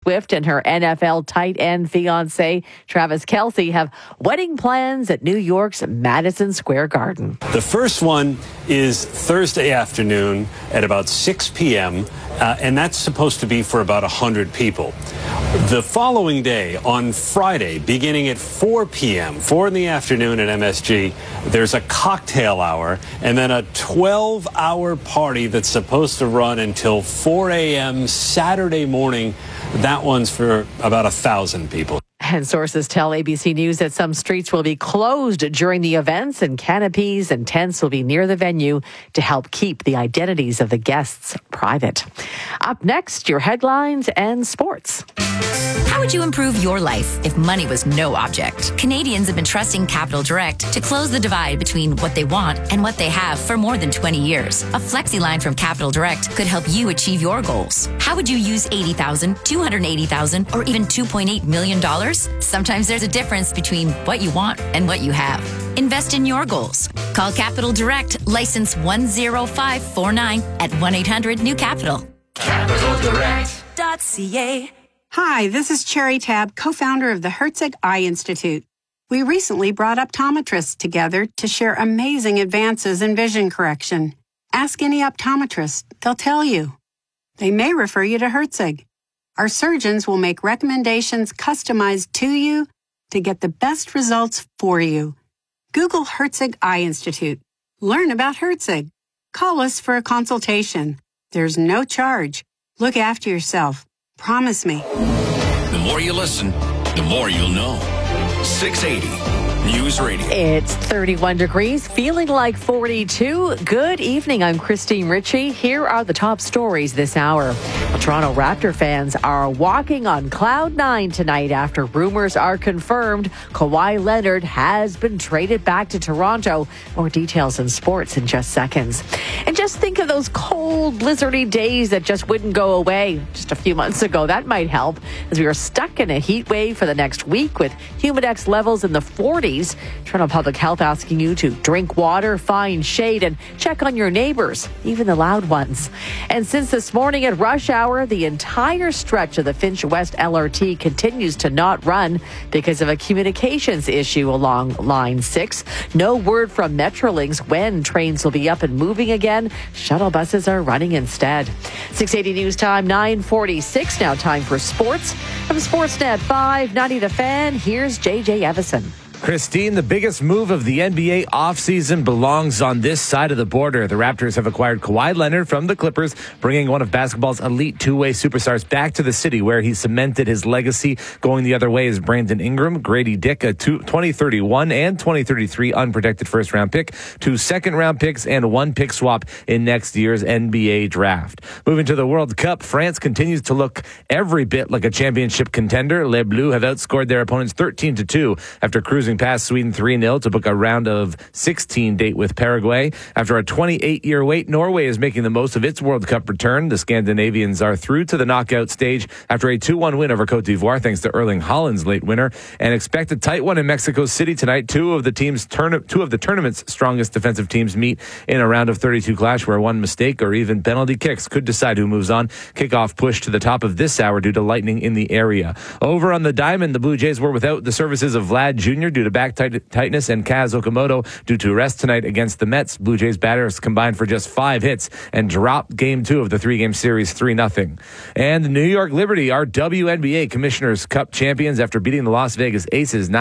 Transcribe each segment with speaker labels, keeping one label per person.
Speaker 1: Swift and her NFL tight end fiancé, Travis Kelce, have wedding plans at New York's Madison Square Garden.
Speaker 2: The first one is Thursday afternoon at about 6 p.m., and that's supposed to be for about 100 people. The following day, on Friday, beginning at 4 p.m., 4 in the afternoon at MSG, there's a cocktail hour and then a 12-hour party that's supposed to run until 4 a.m. Saturday morning. That one's for about 1,000 people.
Speaker 1: And sources tell ABC News that some streets will be closed during the events and canopies and tents will be near the venue to help keep the identities of the guests private. Up next, your headlines and sports.
Speaker 3: How would you improve your life if money was no object? Canadians have been trusting Capital Direct to close the divide between what they want and what they have for more than 20 years. A flexi line from Capital Direct could help you achieve your goals. How would you use $80,000, $280,000, or even $2.8 million? Sometimes there's a difference between what you want and what you have. Invest in your goals. Call Capital Direct, license 10549 at 1-800-NEW-CAPITAL. CapitalDirect.ca.
Speaker 4: Hi, this is Cherry Tab, co-founder of the Herzig Eye Institute. We recently brought optometrists together to share amazing advances in vision correction. Ask any optometrist, they'll tell you. They may refer you to Herzig. Our surgeons will make recommendations customized to you to get the best results for you. Google Herzig Eye Institute. Learn about Herzig. Call us for a consultation. There's no charge. Look after yourself. Promise me.
Speaker 5: The more you listen, the more you'll know. 680 News Radio.
Speaker 1: It's 31 degrees, feeling like 42. Good evening. I'm Christine Ritchie. Here are the top stories this hour. Toronto Raptor fans are walking on cloud nine tonight after rumors are confirmed Kawhi Leonard has been traded back to Toronto. More details in sports in just seconds. And just think of those cold, blizzardy days that just wouldn't go away just a few months ago. That might help, as we are stuck in a heat wave for the next week with humidex levels in the 40s. Toronto Public Health asking you to drink water, find shade, and check on your neighbors, even the loud ones. And since this morning at rush hour, the entire stretch of the Finch West LRT continues to not run because of a communications issue along Line 6. No word from Metrolinx when trains will be up and moving again. Shuttle buses are running instead. 680 News Time, 9:46. Now time for sports. From Sportsnet 590 The Fan, here's JJ Evison.
Speaker 6: Christine, the biggest move of the NBA offseason belongs on this side of the border. The Raptors have acquired Kawhi Leonard from the Clippers, bringing one of basketball's elite two-way superstars back to the city where he cemented his legacy. Going the other way is Brandon Ingram, Grady Dick, a 2031 and 2033 unprotected first-round pick, 2 second-round picks, and 1 pick swap in next year's NBA draft. Moving to the World Cup, France continues to look every bit like a championship contender. Les Bleus have outscored their opponents 13-2 after cruising past Sweden 3-0 to book a round of 16 date with Paraguay. After a 28-year wait, Norway is making the most of its World Cup return. The Scandinavians are through to the knockout stage after a 2-1 win over Cote d'Ivoire thanks to Erling Haaland's late winner, and expect a tight one in Mexico City tonight. Two of the tournament's strongest defensive teams meet in a round of 32 clash where one mistake or even penalty kicks could decide who moves on. Kickoff push to the top of this hour due to lightning in the area. Over on the diamond, the Blue Jays were without the services of Vlad Jr. due to back tightness and Kaz Okamoto due to rest tonight against the Mets. Blue Jays batters combined for just 5 hits and dropped Game 2 of the 3-game series 3-0. And the New York Liberty are WNBA Commissioners Cup champions after beating the Las Vegas Aces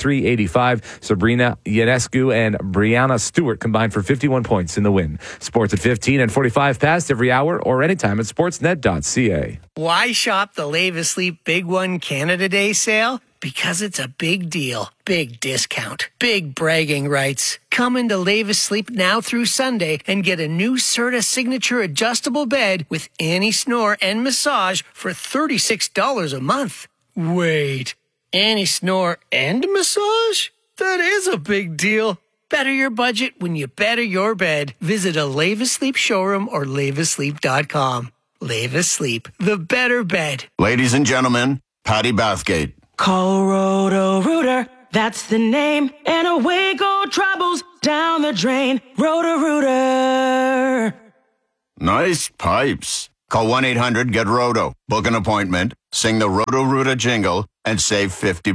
Speaker 6: 93-85. Sabrina Ionescu and Brianna Stewart combined for 51 points in the win. Sports at 15 and 45 past every hour or anytime at sportsnet.ca.
Speaker 7: Why shop the Lave Asleep Big One Canada Day sale? Because it's a big deal, big discount, big bragging rights. Come into Lave Asleep now through Sunday and get a new Serta Signature adjustable bed with anti-snore and massage for $36 a month. Wait, anti-snore and massage? That is a big deal. Better your budget when you better your bed. Visit a Lave Asleep showroom or laveasleep.com. Lave Asleep, the better bed.
Speaker 8: Ladies and gentlemen, Patty Bathgate.
Speaker 9: Call Roto-Rooter, that's the name, and away go troubles down the drain. Roto-Rooter.
Speaker 8: Nice pipes. Call 1-800-GET-ROTO. Book an appointment, sing the Roto-Rooter jingle, and save $50.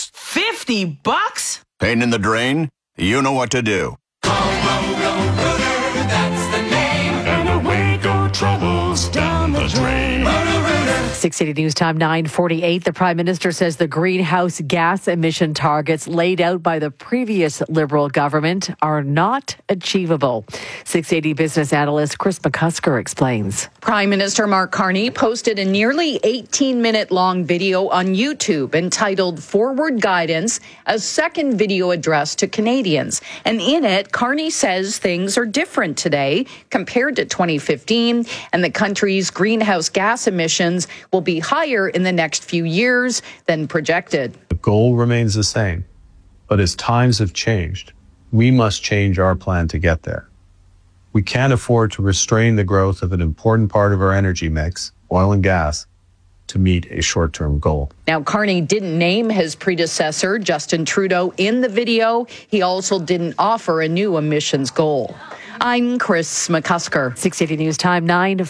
Speaker 9: $50?
Speaker 8: Pain in the drain? You know what to do.
Speaker 9: Call Roto-Rooter, that's the name. And away go troubles down the drain. Roto-Rooter.
Speaker 1: 680 News Time 9:48. The Prime Minister says the greenhouse gas emission targets laid out by the previous Liberal government are not achievable. 680 business analyst Chris McCusker explains.
Speaker 10: Prime Minister Mark Carney posted a nearly 18-minute long video on YouTube entitled Forward Guidance, a second video addressed to Canadians. And in it, Carney says things are different today compared to 2015, and the country's greenhouse gas emissions will be higher in the next few years than projected.
Speaker 11: The goal remains the same, but as times have changed, we must change our plan to get there. We can't afford to restrain the growth of an important part of our energy mix, oil and gas, to meet a short-term goal.
Speaker 10: Now, Carney didn't name his predecessor, Justin Trudeau, in the video. He also didn't offer a new emissions goal. I'm Chris McCusker.
Speaker 1: 680 News Time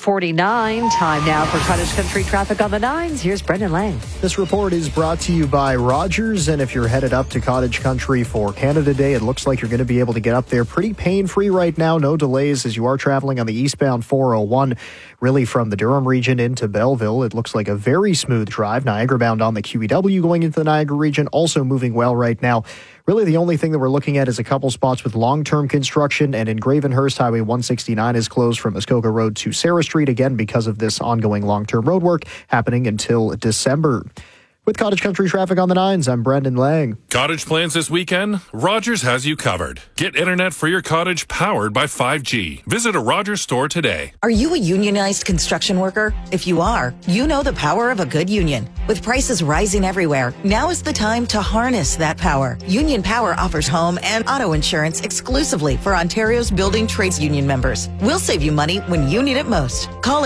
Speaker 1: 9:49. Time now for Cottage Country traffic on the 9s. Here's Brendan Lang.
Speaker 12: This report is brought to you by Rogers. And if you're headed up to Cottage Country for Canada Day, it looks like you're going to be able to get up there pretty pain-free right now. No delays as you are traveling on the eastbound 401. Really from the Durham region into Belleville, it looks like a very smooth drive. Niagara bound on the QEW going into the Niagara region, also moving well right now. Really the only thing that we're looking at is a couple spots with long-term construction, and in Gravenhurst, Highway 169 is closed from Muskoka Road to Sarah Street, again because of this ongoing long-term road work happening until December. With Cottage Country traffic on the 9s, I'm Brendan Lang.
Speaker 13: Cottage plans this weekend? Rogers has you covered. Get internet for your cottage powered by 5G. Visit a Rogers store today.
Speaker 14: Are you a unionized construction worker? If you are, you know the power of a good union. With prices rising everywhere, now is the time to harness that power. Union Power offers home and auto insurance exclusively for Ontario's building trades union members. We'll save you money when you need it most. Call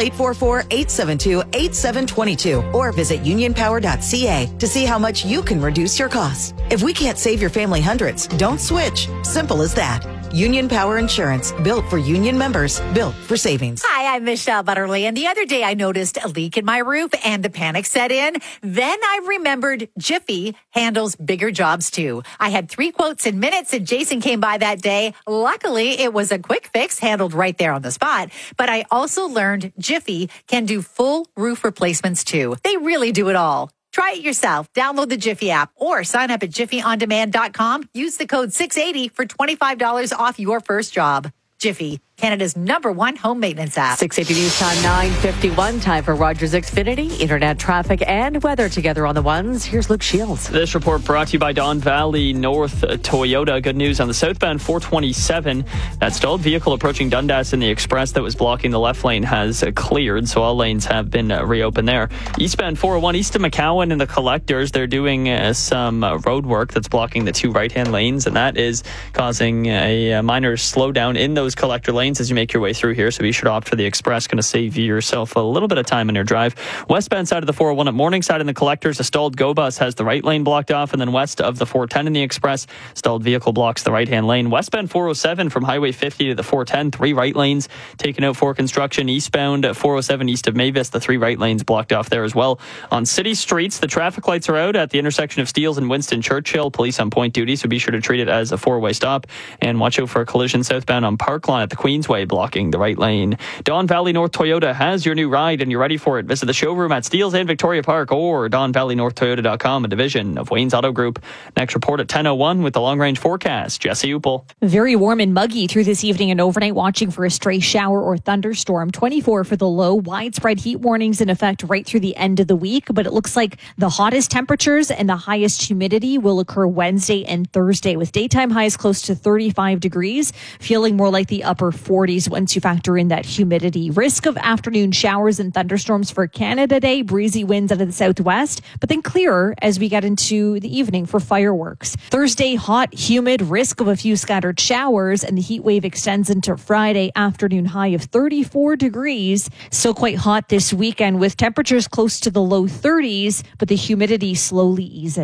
Speaker 14: 844-872-8722 or visit unionpower.ca to see how much you can reduce your costs. If we can't save your family hundreds, don't switch. Simple as that. Union Power Insurance, built for union members, built for savings.
Speaker 15: Hi, I'm Michelle Butterly, and the other day I noticed a leak in my roof and the panic set in. Then I remembered Jiffy handles bigger jobs too. I had 3 quotes in minutes and Jason came by that day. Luckily, it was a quick fix handled right there on the spot. But I also learned Jiffy can do full roof replacements too. They really do it all. Try it yourself. Download the Jiffy app or sign up at jiffyondemand.com. Use the code 680 for $25 off your first job. Jiffy, Canada's #1 home maintenance app.
Speaker 1: 680 News Time 9:51. Time for Rogers Xfinity, internet traffic and weather together on the 1s. Here's Luke Shields.
Speaker 16: This report brought to you by Don Valley North Toyota. Good news on the southbound 427. That stalled vehicle approaching Dundas in the express that was blocking the left lane has cleared, so all lanes have been reopened there. Eastbound 401 east of McCowan and the collectors, they're doing some road work that's blocking the 2 right-hand lanes, and that is causing a minor slowdown in those collector lanes as you make your way through here, so be sure to opt for the express. Going to save yourself a little bit of time in your drive. Westbound side of the 401 at Morningside in the collectors, a stalled GO bus has the right lane blocked off, and then west of the 410 in the express, stalled vehicle blocks the right-hand lane. Westbound 407 from Highway 50 to the 410, 3 right lanes taken out for construction. Eastbound 407 east of Mavis, the 3 right lanes blocked off there as well. On city streets, the traffic lights are out at the intersection of Steeles and Winston Churchill. Police on point duty, so be sure to treat it as a 4-way stop, and watch out for a collision southbound on Park Lawn at the Queensway, blocking the right lane. Don Valley North Toyota has your new ride and you're ready for it. Visit the showroom at Steeles and Victoria Park or DonValleyNorthToyota.com, a division of Wayne's Auto Group. Next report at 10:01 with the long-range forecast. Jesse Upel.
Speaker 17: Very warm and muggy through this evening and overnight, watching for a stray shower or thunderstorm. 24 for the low. Widespread heat warnings in effect right through the end of the week, but it looks like the hottest temperatures and the highest humidity will occur Wednesday and Thursday, with daytime highs close to 35 degrees, feeling more like the upper 40s once you factor in that humidity. Risk of afternoon showers and thunderstorms for Canada Day. Breezy winds out of the southwest, but then clearer as we get into the evening for fireworks. Thursday, hot, humid, risk of a few scattered showers, and the heat wave extends into Friday, afternoon high of 34 degrees. Still quite hot this weekend with temperatures close to the low 30s, but the humidity slowly eases.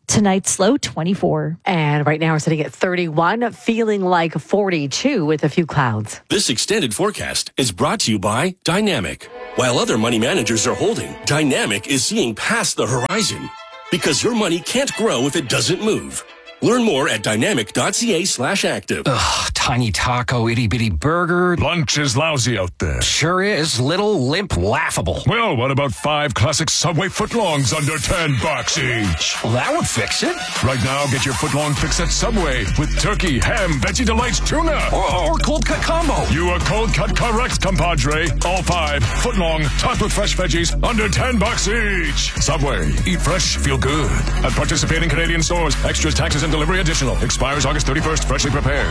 Speaker 17: Tonight's low 24.
Speaker 1: And right now we're sitting at 31, feeling like 42 with a few clouds.
Speaker 18: This extended forecast is brought to you by Dynamic. While other money managers are holding, Dynamic is seeing past the horizon. Because your money can't grow if it doesn't move. Learn more at dynamic.ca/active.
Speaker 19: Ugh, tiny taco, itty-bitty burger.
Speaker 20: Lunch is lousy out there.
Speaker 19: Sure is. Little, limp, laughable.
Speaker 20: Well, what about 5 classic Subway footlongs under $10 each?
Speaker 19: Well, that would fix it.
Speaker 20: Right now, get your footlong fix at Subway with turkey, ham, veggie delights, tuna.
Speaker 19: Or cold cut combo.
Speaker 20: You are cold cut correct, compadre. All 5 footlong topped with fresh veggies under $10 each. Subway. Eat fresh, feel good. At participating Canadian stores, extras, taxes, and delivery additional. Expires August 31st. Freshly prepared.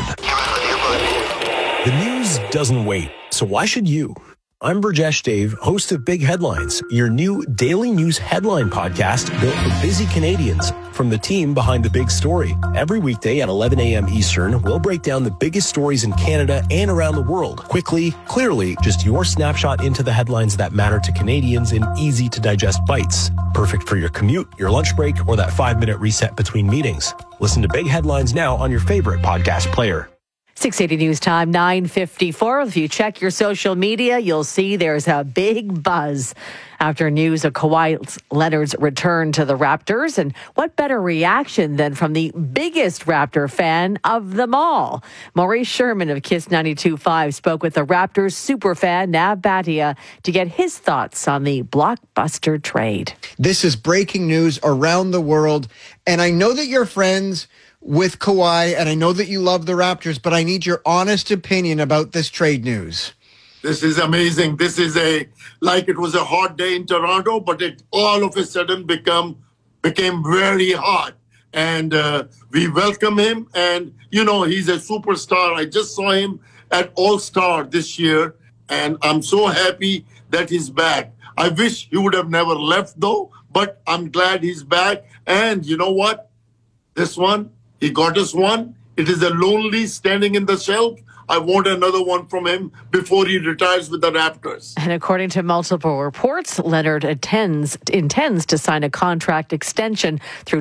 Speaker 21: The news doesn't wait, so why should you? I'm Burjesh Dave, host of Big Headlines, your new daily news headline podcast built for busy Canadians from the team behind the big story. Every weekday at 11 a.m. Eastern, we'll break down the biggest stories in Canada and around the world. Quickly, clearly, just your snapshot into the headlines that matter to Canadians in easy-to-digest bites. Perfect for your commute, your lunch break, or that 5-minute reset between meetings. Listen to Big Headlines now on your favorite podcast player.
Speaker 1: 680 News Time, 9:54. If you check your social media, you'll see there's a big buzz after news of Kawhi Leonard's return to the Raptors. And what better reaction than from the biggest Raptor fan of them all? Maurice Sherman of KISS 92.5 spoke with the Raptors superfan Nav Bhatia to get his thoughts on the blockbuster trade.
Speaker 22: This is breaking news around the world, and I know that you're friends with Kawhi, and I know that you love the Raptors, but I need your honest opinion about this trade news.
Speaker 23: This is amazing. This is like it was a hot day in Toronto, but it all of a sudden became very hot. And we welcome him. And, you know, he's a superstar. I just saw him at All-Star this year, and I'm so happy that he's back. I wish he would have never left, though, but I'm glad he's back. And you know what? This one, he got us one. It is a lonely standing in the shelf. I want another one from him before he retires with the Raptors.
Speaker 1: And according to multiple reports, Leonard intends to sign a contract extension through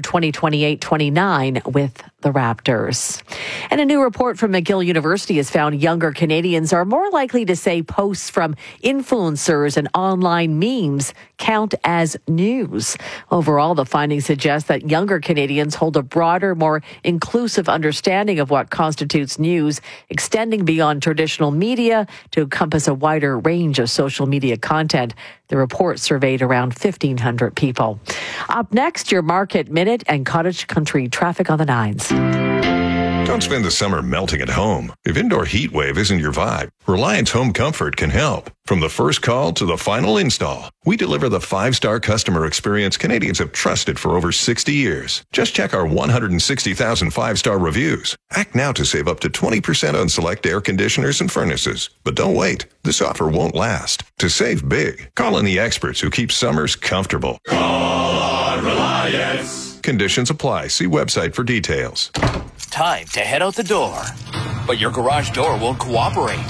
Speaker 1: 2028-29 with the Raptors. And a new report from McGill University has found younger Canadians are more likely to say posts from influencers and online memes count as news. Overall, the findings suggest that younger Canadians hold a broader, more inclusive understanding of what constitutes news, extending beyond traditional media to encompass a wider range of social media content. The report surveyed around 1,500 people. Up next, your Market Minute and Cottage Country traffic on the 9s.
Speaker 24: Don't spend the summer melting at home. If indoor heat wave isn't your vibe, Reliance Home Comfort can help. From the first call to the final install, we deliver the 5-star customer experience Canadians have trusted for over 60 years. Just check our 160,000 5-star reviews. Act now to save up to 20% on select air conditioners and furnaces. But don't wait. This offer won't last. To save big, call on the experts who keep summers comfortable.
Speaker 9: Call on Reliance.
Speaker 24: Conditions apply. See website for details.
Speaker 25: Time to head out the door, but your garage door won't cooperate.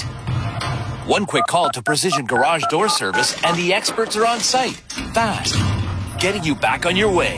Speaker 25: One quick call to Precision Garage Door Service and the experts are on site, fast, getting you back on your way.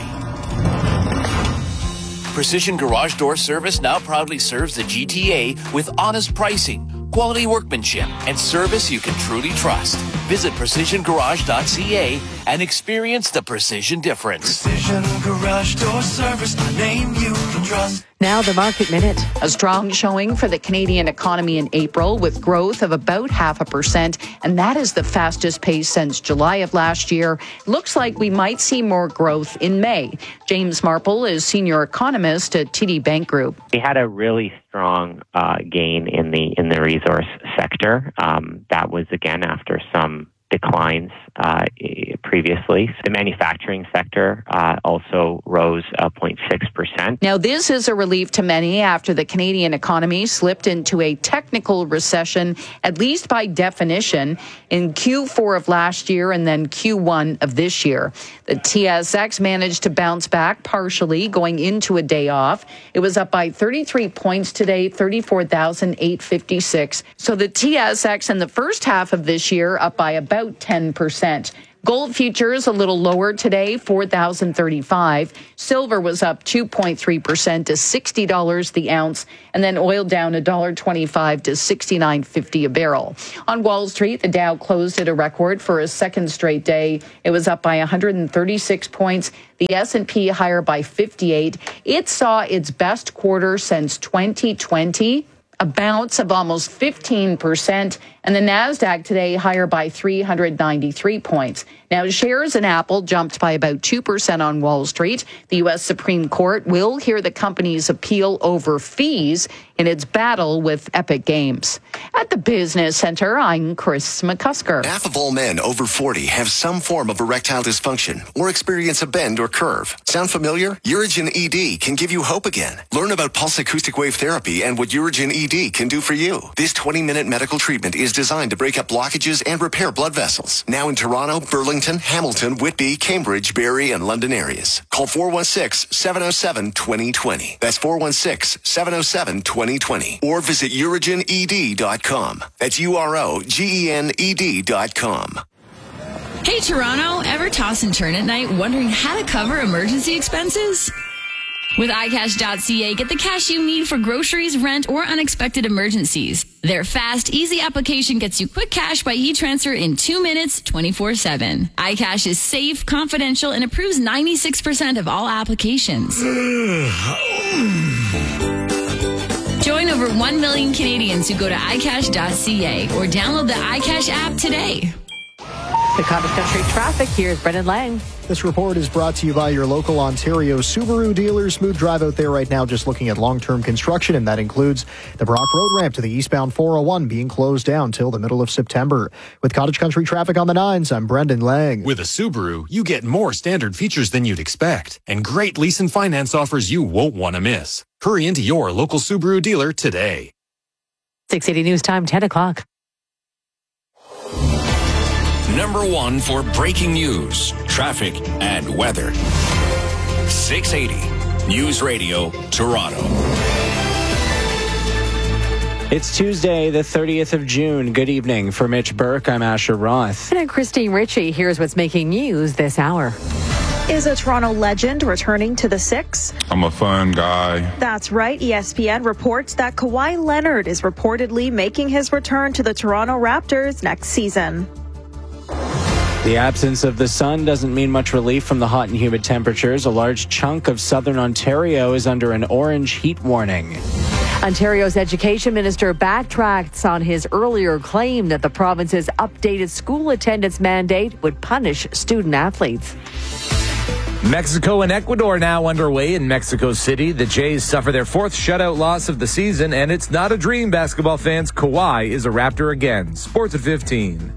Speaker 25: Precision Garage Door Service now proudly serves the GTA with honest pricing, quality workmanship, and service you can truly trust. Visit precisiongarage.ca and experience the precision difference.
Speaker 9: Precision Garage Door Service, the name you can trust.
Speaker 1: Now the Market Minute.
Speaker 10: A strong showing for the Canadian economy in April with growth of about 0.5%, and that is the fastest pace since July of last year. Looks like we might see more growth in May. James Marple is senior economist at TD Bank Group.
Speaker 26: We had a really strong gain in the resource sector. That was again after some declines previously. The manufacturing sector also rose 0.6%.
Speaker 10: Now, this is a relief to many after the Canadian economy slipped into a technical recession, at least by definition, in Q4 of last year and then Q1 of this year. The TSX managed to bounce back partially going into a day off. It was up by 33 points today, 34,856. So the TSX in the first half of this year up by about 10%. Gold futures a little lower today, $4,035. Silver was up 2.3% to $60 the ounce, and then oil down $1.25 to $69.50 a barrel. On Wall Street, the Dow closed at a record for a second straight day. It was up by 136 points. The S&P higher by 58. It saw its best quarter since 2020, a bounce of almost 15%, and the Nasdaq today higher by 393 points. Now, shares in Apple jumped by about 2% on Wall Street. The U.S. Supreme Court will hear the company's appeal over fees in its battle with Epic Games. At the Business Center, I'm Chris McCusker.
Speaker 2: Half of all men over 40 have some form of erectile dysfunction or experience a bend or curve. Sound familiar? Urigen ED can give you hope again. Learn about pulse acoustic wave therapy and what Urigen ED can do for you. This 20-minute medical treatment is designed to break up blockages and repair blood vessels. Now in Toronto, Burlington, Hamilton, Whitby, Cambridge, Barrie, and London areas. Call 416-707-2020. That's 416-707-2020. Or visit UrigenED.com. That's UROGENED.com.
Speaker 3: Hey, Toronto, ever toss and turn at night wondering how to cover emergency expenses? With iCash.ca, get the cash you need for groceries, rent, or unexpected emergencies. Their fast, easy application gets you quick cash by e-transfer in 2 minutes, 24/7. iCash is safe, confidential, and approves 96% of all applications. Join over 1 million Canadians who go to iCash.ca or download the iCash app today.
Speaker 1: The Cottage Country traffic, here's Brendan Lang.
Speaker 12: This report is brought to you by your local Ontario Subaru dealer. Smooth drive out there right now, just looking at long-term construction, and that includes the Brock Road ramp to the eastbound 401 being closed down till the middle of September. With Cottage Country traffic on the 9s, I'm Brendan Lang.
Speaker 4: With a Subaru, you get more standard features than you'd expect, and great lease and finance offers you won't want to miss. Hurry into your local Subaru dealer today.
Speaker 1: 680 News Time, 10 o'clock.
Speaker 5: Number one for breaking news, traffic, and weather. 680 News Radio, Toronto.
Speaker 6: It's Tuesday, the 30th of June. Good evening. For Mitch Burke, I'm Asher Roth.
Speaker 1: And I'm Christine Ritchie. Here's what's making news this hour.
Speaker 7: Is a Toronto legend returning to the Six?
Speaker 27: I'm a fun guy.
Speaker 7: That's right. ESPN reports that Kawhi Leonard is reportedly making his return to the Toronto Raptors next season.
Speaker 6: The absence of the sun doesn't mean much relief from the hot and humid temperatures. A large chunk of southern Ontario is under an orange heat warning.
Speaker 1: Ontario's education minister backtracks on his earlier claim that the province's updated school attendance mandate would punish student athletes.
Speaker 28: Mexico and Ecuador now underway in Mexico City. The Jays suffer their fourth shutout loss of the season, and it's not a dream, basketball fans. Kawhi is a Raptor again. Sports at 15.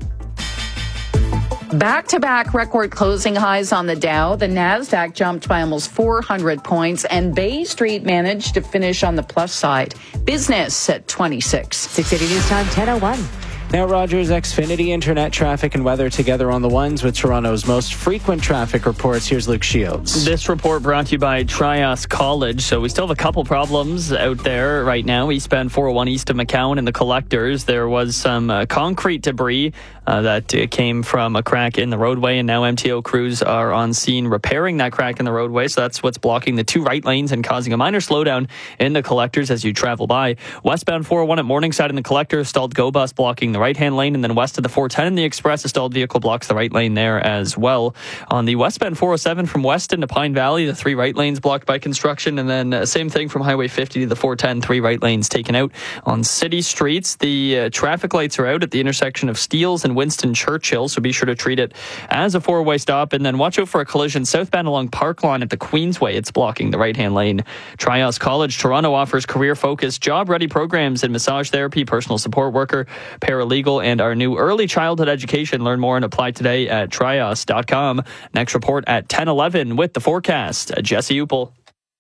Speaker 10: Back-to-back record closing highs on the Dow. The Nasdaq jumped by almost 400 points, and Bay Street managed to finish on the plus side. Business at 26.
Speaker 1: 680 News Time, 10:01.
Speaker 6: Now Rogers Xfinity internet traffic and weather together on the ones with Toronto's most frequent traffic reports. Here's Luke Shields.
Speaker 16: This report brought to you by Trias College. So we still have a couple problems out there right now. Eastbound 401 east of McCowan and the collectors. There was some concrete debris that came from a crack in the roadway, and now MTO crews are on scene repairing that crack in the roadway. So that's what's blocking the two right lanes and causing a minor slowdown in the collectors as you travel by. Westbound 401 at Morningside in the collector, stalled GO bus blocking the right-hand lane, and then west of the 410 in the express, a stalled vehicle blocks the right lane there as well. On the westbound 407 from Weston to Pine Valley, the three right lanes blocked by construction, and then same thing from Highway 50 to the 410, three right lanes taken out. On city streets, the traffic lights are out at the intersection of Steeles and Winston Churchill, so be sure to treat it as a four-way stop, and then watch out for a collision southbound along Park Lawn at the Queensway. It's blocking the right-hand lane. Trias College Toronto offers career-focused, job-ready programs in massage therapy, personal support worker, paralegal, and our new early childhood education. Learn more and apply today at trias.com. Next report at 10:11 with the forecast. Jesse Upel.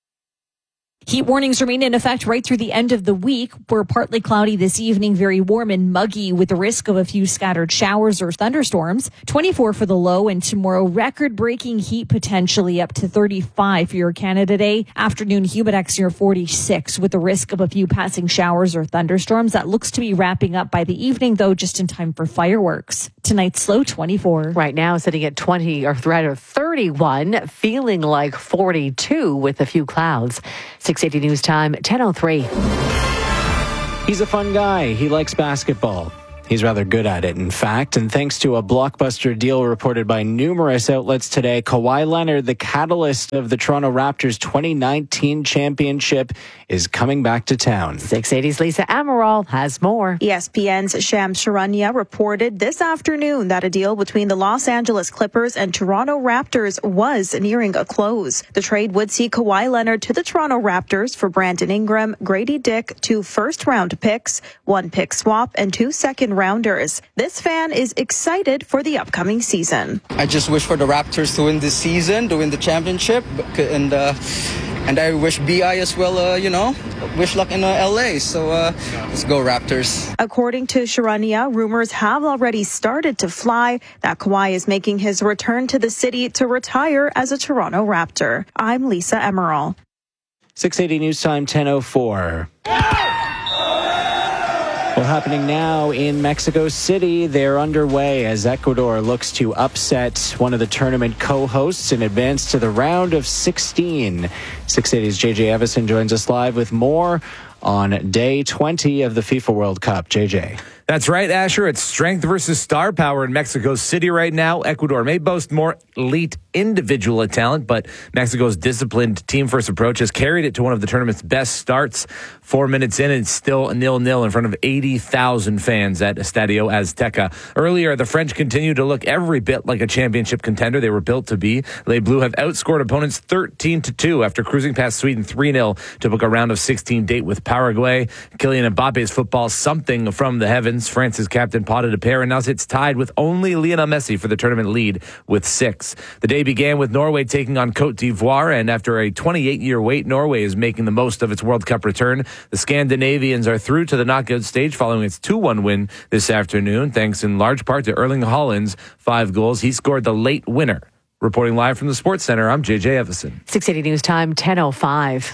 Speaker 17: Heat warnings remain in effect right through the end of the week. We're partly cloudy this evening, very warm and muggy with the risk of a few scattered showers or thunderstorms. 24 for the low, and tomorrow record-breaking heat potentially up to 35 for your Canada Day. Afternoon humidex near 46 with the risk of a few passing showers or thunderstorms. That looks to be wrapping up by the evening, though, just in time for fireworks. Tonight's low 24.
Speaker 1: Right now sitting at 31, feeling like 42 with a few clouds. 680 News Time, 10:03.
Speaker 6: He's a fun guy. He likes basketball. He's rather good at it, in fact. And thanks to a blockbuster deal reported by numerous outlets today, Kawhi Leonard, the catalyst of the Toronto Raptors 2019 championship, is coming back to town.
Speaker 1: 680's Lisa Amaral has more.
Speaker 7: ESPN's Shams Charania reported this afternoon that a deal between the Los Angeles Clippers and Toronto Raptors was nearing a close. The trade would see Kawhi Leonard to the Toronto Raptors for Brandon Ingram, Grady Dick, 2 first-round picks, 1 pick swap, and 2 second-rounders. This fan is excited for the upcoming season.
Speaker 8: I just wish for the Raptors to win this season, to win the championship, and I wish BI as well, wish luck in LA. So let's go Raptors.
Speaker 7: According to Charania, rumors have already started to fly that Kawhi is making his return to the city to retire as a Toronto Raptor. I'm Lisa Emerald.
Speaker 6: 680 News Time, 10:04. Well, happening now in Mexico City, they're underway as Ecuador looks to upset one of the tournament co-hosts and advance to the round of 16. 680's JJ Evison joins us live with more on day 20 of the FIFA World Cup. JJ.
Speaker 28: That's right, Asher. It's strength versus star power in Mexico City right now. Ecuador may boast more elite individual talent, but Mexico's disciplined team-first approach has carried it to one of the tournament's best starts. 4 minutes in, and it's still 0-0 in front of 80,000 fans at Estadio Azteca. Earlier, the French continued to look every bit like a championship contender they were built to be. Les Bleus have outscored opponents 13-2 after cruising past Sweden 3-0 to book a round of 16 date with Paraguay. Kylian Mbappe's football something from the heavens. France's captain potted a pair and now sits tied with only Lionel Messi for the tournament lead with 6. The day began with Norway taking on Côte d'Ivoire, and after a 28-year wait, Norway is making the most of its World Cup return. The Scandinavians are through to the knockout stage following its 2-1 win this afternoon, thanks in large part to Erling Haaland's 5 goals. He scored the late winner. Reporting live from the Sports Center, I'm JJ Evison.
Speaker 1: 680 News Time, 10:05.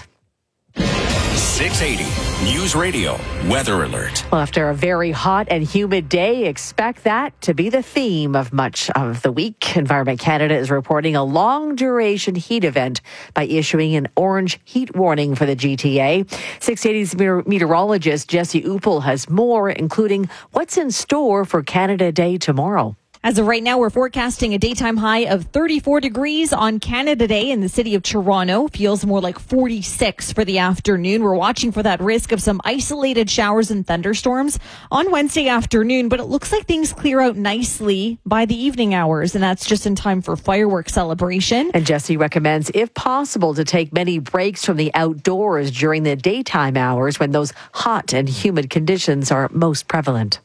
Speaker 5: 680 News Radio Weather Alert.
Speaker 1: Well, after a very hot and humid day, expect that to be the theme of much of the week. Environment Canada is reporting a long-duration heat event by issuing an orange heat warning for the GTA. 680's meteorologist Jesse Uppel has more, including what's in store for Canada Day tomorrow.
Speaker 17: As of right now, we're forecasting a daytime high of 34 degrees on Canada Day in the city of Toronto. Feels more like 46 for the afternoon. We're watching for that risk of some isolated showers and thunderstorms on Wednesday afternoon, but it looks like things clear out nicely by the evening hours, and that's just in time for fireworks celebration.
Speaker 1: And Jesse recommends, if possible, to take many breaks from the outdoors during the daytime hours when those hot and humid conditions are most prevalent.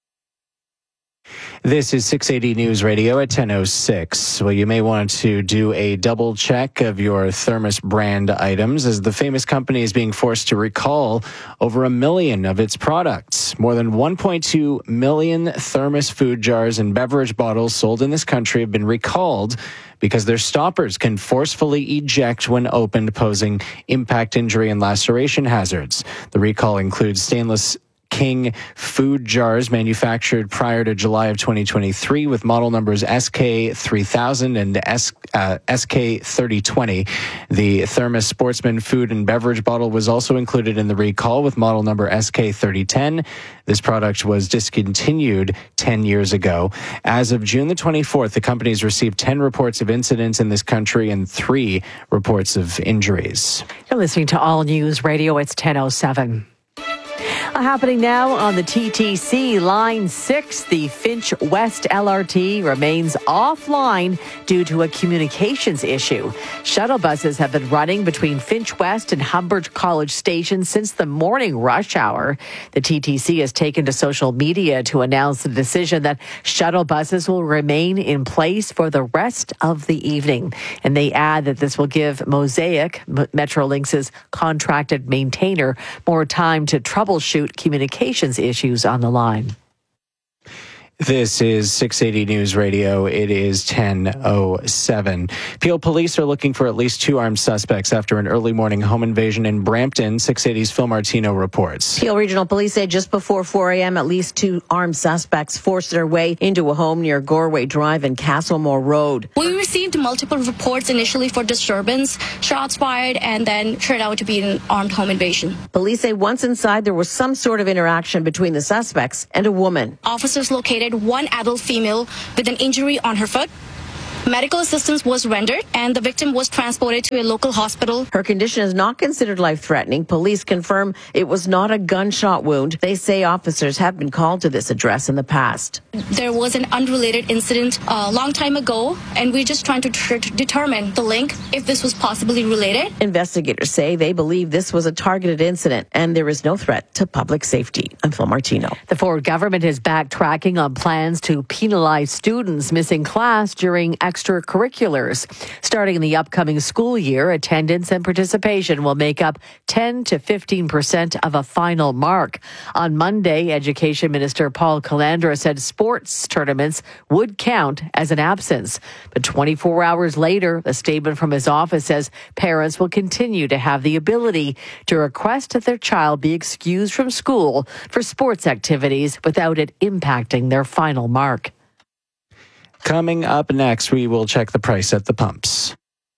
Speaker 6: This is 680 News Radio at 10:06. Well, you may want to do a double check of your Thermos brand items, as the famous company is being forced to recall over 1 million of its products. More than 1.2 million Thermos food jars and beverage bottles sold in this country have been recalled because their stoppers can forcefully eject when opened, posing impact, injury, and laceration hazards. The recall includes stainless King food jars manufactured prior to July of 2023 with model numbers SK3000 and SK3020. The Thermos Sportsman food and beverage bottle was also included in the recall with model number SK3010. This product was discontinued 10 years ago. As of June the 24th, the company's received 10 reports of incidents in this country and 3 reports of injuries.
Speaker 1: You're listening to All News Radio. It's 10:07. Happening now on the TTC Line 6, the Finch West LRT remains offline due to a communications issue. Shuttle buses have been running between Finch West and Humbert College Station since the morning rush hour. The TTC has taken to social media to announce the decision that shuttle buses will remain in place for the rest of the evening. And they add that this will give Mosaic, Metrolinx's contracted maintainer, more time to troubleshoot communications issues on the line.
Speaker 6: This is 680 News Radio. It is 10:07. Peel police are looking for at least 2 armed suspects after an early morning home invasion in Brampton. 680's Phil Martino reports.
Speaker 11: Peel Regional Police say just before 4 a.m., at least 2 armed suspects forced their way into a home near Goreway Drive and Castlemore Road.
Speaker 13: We received multiple reports initially for disturbance, shots fired, and then turned out to be an armed home invasion.
Speaker 11: Police say once inside, there was some sort of interaction between the suspects and a woman.
Speaker 13: Officers located one adult female with an injury on her foot. Medical assistance was rendered and the victim was transported to a local hospital.
Speaker 11: Her condition is not considered life-threatening. Police confirm it was not a gunshot wound. They say officers have been called to this address in the past.
Speaker 13: There was an unrelated incident a long time ago, and we're just trying to determine the link, if this was possibly related.
Speaker 11: Investigators say they believe this was a targeted incident and there is no threat to public safety. I'm Phil Martino.
Speaker 1: The Ford government is backtracking on plans to penalize students missing class during extracurriculars. Starting in the upcoming school year, attendance and participation will make up 10 to 15% of a final mark. On Monday, Education Minister Paul Calandra said sports tournaments would count as an absence. But 24 hours later, a statement from his office says parents will continue to have the ability to request that their child be excused from school for sports activities without it impacting their final mark.
Speaker 6: Coming up next, we will check the price at the pumps.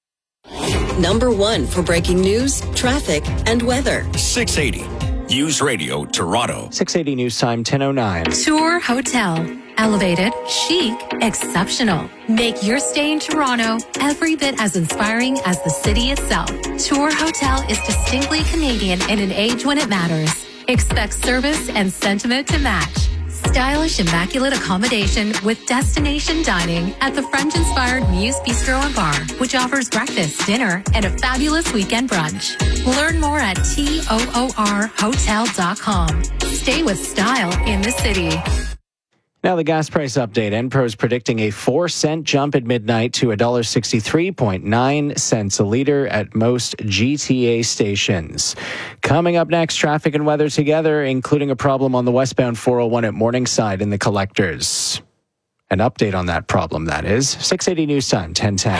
Speaker 14: Number 1 for breaking news, traffic, and weather.
Speaker 5: 680 News Radio Toronto.
Speaker 6: 680 News Time, 10:09.
Speaker 15: Tour Hotel. Elevated, chic, exceptional. Make your stay in Toronto every bit as inspiring as the city itself. Tour Hotel is distinctly Canadian in an age when it matters. Expect service and sentiment to match. Stylish, immaculate accommodation with destination dining at the French-inspired Muse Bistro and Bar, which offers breakfast, dinner, and a fabulous weekend brunch. Learn more at toorhotel.com. Stay with style in the city.
Speaker 6: Now the gas price update. Enpro's predicting a 4-cent jump at midnight to $1.63.9 a liter at most GTA stations. Coming up next, traffic and weather together, including a problem on the westbound 401 at Morningside in the collectors. An update on that problem, that is. 680 News Time, 10:10.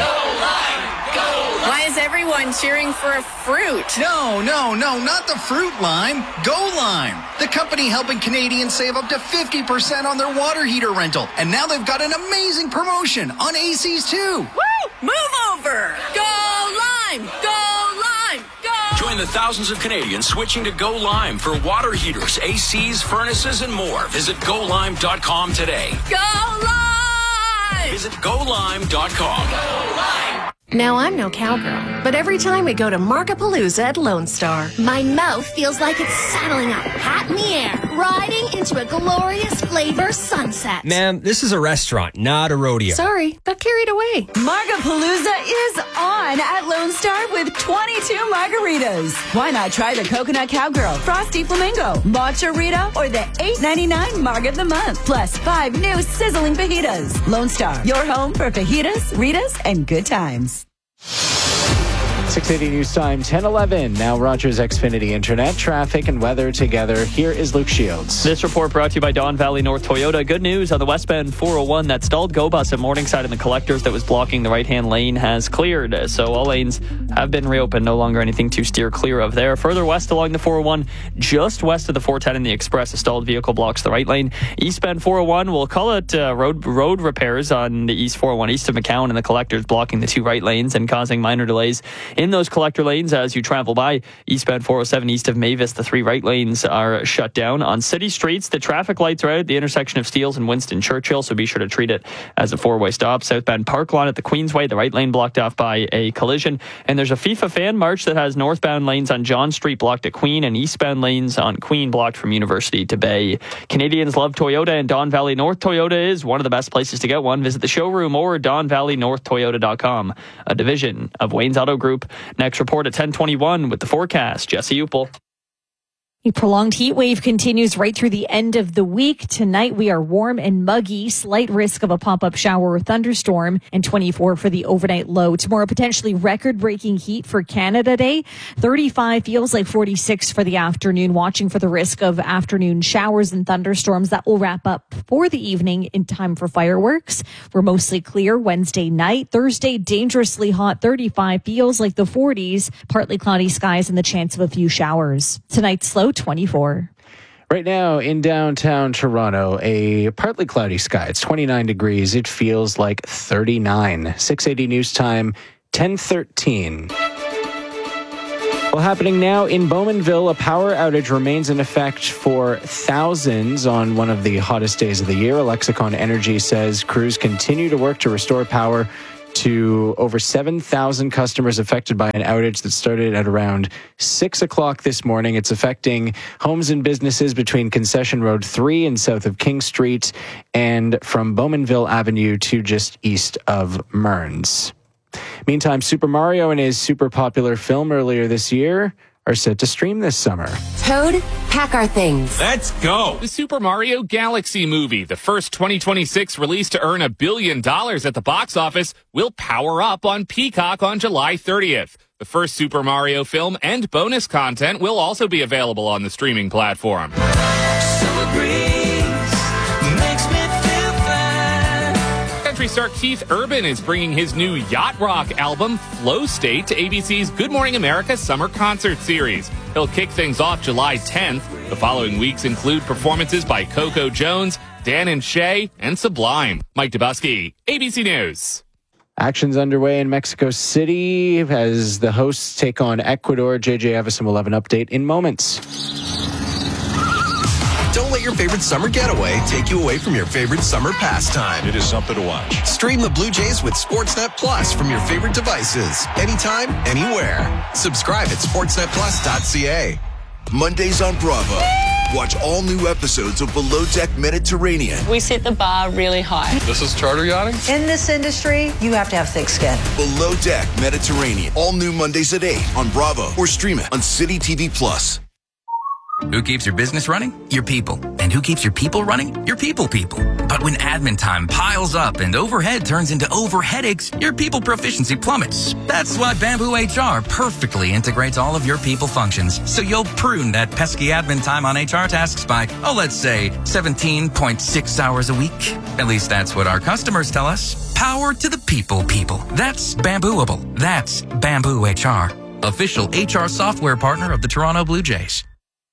Speaker 18: Why is everyone cheering for a fruit?
Speaker 19: No, not the fruit lime. Go Lime, the company helping Canadians save up to 50% on their water heater rental. And now they've got an amazing promotion on ACs too.
Speaker 18: Woo! Move over! Go Lime! Go Lime! Go!
Speaker 5: Join the thousands of Canadians switching to Go Lime for water heaters, ACs, furnaces, and more. Visit GoLime.com today.
Speaker 18: Go Lime!
Speaker 5: Visit GoLime.com.
Speaker 18: Go Lime!
Speaker 20: Now, I'm no cowgirl, but every time we go to Markapalooza at Lone Star, my mouth feels like it's saddling up hot in the air, riding into a glorious flavor sunset.
Speaker 27: Ma'am, this is a restaurant, not a rodeo.
Speaker 20: Sorry, got carried away.
Speaker 29: Markapalooza is on at Lone Star with 22 margaritas. Why not try the Coconut Cowgirl, Frosty Flamingo, Matcha Rita, or the $8.99 Marg of the Month, plus 5 new sizzling fajitas. Lone Star, your home for fajitas, Ritas, and good times.
Speaker 6: 680 News Time, 10:11. Now Rogers Xfinity Internet, traffic and weather together. Here is Luke Shields.
Speaker 16: This report brought to you by Don Valley North Toyota. Good news on the westbound 401. That stalled go bus at Morningside in the collectors that was blocking the right-hand lane has cleared. So all lanes have been reopened. No longer anything to steer clear of there. Further west along the 401, just west of the 410 in the Express, a stalled vehicle blocks the right lane. Eastbound 401, we'll call it road repairs on the East 401 east of McCowan and the collectors blocking the 2 right lanes and causing minor delays in those collector lanes as you travel by. Eastbound 407 east of Mavis, the 3 right lanes are shut down. On city streets, the traffic lights are out at the intersection of Steeles and Winston Churchill, so be sure to treat it as a 4-way stop. Southbound Park Lawn at the Queensway, the right lane blocked off by a collision. And there's a FIFA fan march that has northbound lanes on John Street blocked at Queen and eastbound lanes on Queen blocked from University to Bay. Canadians love Toyota, and Don Valley North Toyota is one of the best places to get one. Visit the showroom or DonValleyNorthToyota.com, a division of Wayne's Auto Group. Next report at 10:21 with the forecast. Jesse Upel.
Speaker 17: A prolonged heat wave continues right through the end of the week. Tonight, we are warm and muggy, slight risk of a pop-up shower or thunderstorm, and 24 for the overnight low. Tomorrow, potentially record-breaking heat for Canada Day. 35 feels like 46 for the afternoon, watching for the risk of afternoon showers and thunderstorms. That will wrap up for the evening in time for fireworks. We're mostly clear Wednesday night. Thursday, dangerously hot, 35 feels like the 40s. Partly cloudy skies and the chance of a few showers. Tonight's low, 24.
Speaker 6: Right now in downtown Toronto, a partly cloudy sky. It's 29 degrees. It feels like 39. 680 news time, 10:13. Well, happening now in Bowmanville, a power outage remains in effect for thousands on one of the hottest days of the year. Lexicon Energy says crews continue to work to restore power to over 7,000 customers affected by an outage that started at around 6 o'clock this morning. It's affecting homes and businesses between Concession Road 3 and south of King Street, and from Bowmanville Avenue to just east of Mearns. Meantime, Super Mario and his super popular film earlier this year are set to stream this summer.
Speaker 2: Toad, pack our things.
Speaker 3: Let's go. The Super Mario Galaxy movie, the first 2026 release to earn $1 billion at the box office, will power up on Peacock on July 30th. The first Super Mario film and bonus content will also be available on the streaming platform. Country star Keith Urban is bringing his new yacht rock album, Flow State, to ABC's Good Morning America Summer Concert Series. He'll kick things off July 10th. The following weeks include performances by Coco Jones, Dan and Shay, and Sublime. Mike Dubusky, ABC News.
Speaker 6: Action's underway in Mexico City as the hosts take on Ecuador. JJ Evison will have an update in moments.
Speaker 9: Don't let your favorite summer getaway take you away from your favorite summer pastime. It is something to watch. Stream the Blue Jays with Sportsnet Plus from your favorite devices. Anytime, anywhere. Subscribe at sportsnetplus.ca.
Speaker 21: Mondays on Bravo. Watch all new episodes of Below Deck Mediterranean.
Speaker 22: We set the bar really high.
Speaker 21: This is charter yachting?
Speaker 22: In this industry, you have to have thick skin.
Speaker 21: Below Deck Mediterranean. All new Mondays at 8 on Bravo or stream it on City TV Plus.
Speaker 23: Who keeps your business running? Your people. And who keeps your people running? Your people. But when admin time piles up and overhead turns into overheadaches, your people proficiency plummets. That's why Bamboo HR perfectly integrates all of your people functions, so you'll prune that pesky admin time on HR tasks by, let's say 17.6 hours a week. At least that's what our customers tell us. Power to the people. That's Bambooable. That's Bamboo HR. Official HR software partner of the Toronto Blue Jays.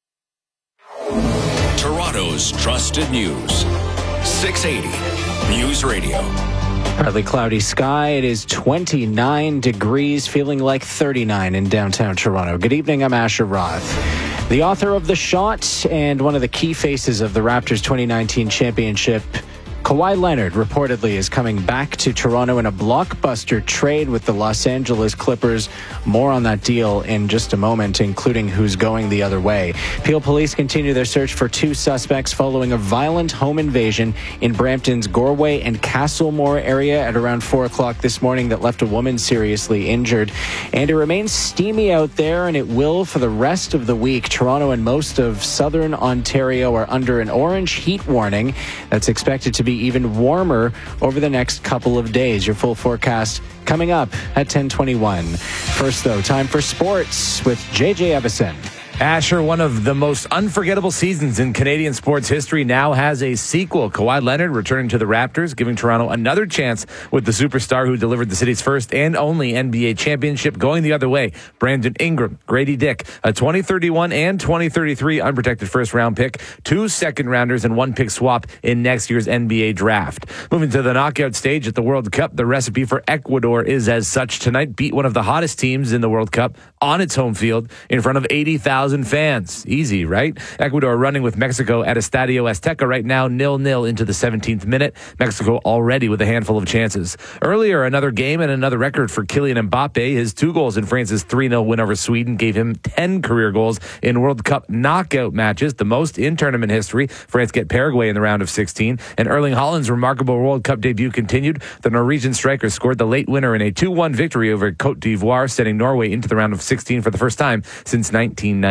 Speaker 5: Toronto's trusted news. 680 News Radio.
Speaker 6: Partly cloudy sky. It is 29 degrees, feeling like 39 in downtown Toronto. Good evening, I'm Asher Roth. The author of The Shot and one of the key faces of the Raptors 2019 championship, Kawhi Leonard, reportedly is coming back to Toronto in a blockbuster trade with the Los Angeles Clippers. More on that deal in just a moment, including who's going the other way. Peel police continue their search for two suspects following a violent home invasion in Brampton's Goreway and Castlemore area at around 4 o'clock this morning that left a woman seriously injured. And it remains steamy out there, and it will for the rest of the week. Toronto and most of southern Ontario are under an orange heat warning that's expected to be even warmer over the next couple of days. Your full forecast coming up at 10:21. First, though, time for sports with JJ Evison.
Speaker 28: Asher, one of the most unforgettable seasons in Canadian sports history, now has a sequel. Kawhi Leonard returning to the Raptors, giving Toronto another chance with the superstar who delivered the city's first and only NBA championship. Going the other way, Brandon Ingram, Grady Dick, a 2031 and 2033 unprotected first-round pick, 2 second-rounders, and 1 pick swap in next year's NBA draft. Moving to the knockout stage at the World Cup, the recipe for Ecuador is as such. Tonight, beat one of the hottest teams in the World Cup on its home field in front of 80,000 fans. Easy, right? Ecuador running with Mexico at Estadio Azteca right now, 0-0 into the 17th minute. Mexico already with a handful of chances. Earlier, another game and another record for Kylian Mbappe. His 2 goals in France's 3-0 win over Sweden gave him 10 career goals in World Cup knockout matches, the most in tournament history. France get Paraguay in the round of 16. And Erling Haaland's remarkable World Cup debut continued. The Norwegian striker scored the late winner in a 2-1 victory over Cote d'Ivoire, sending Norway into the round of 16 for the first time since 1990.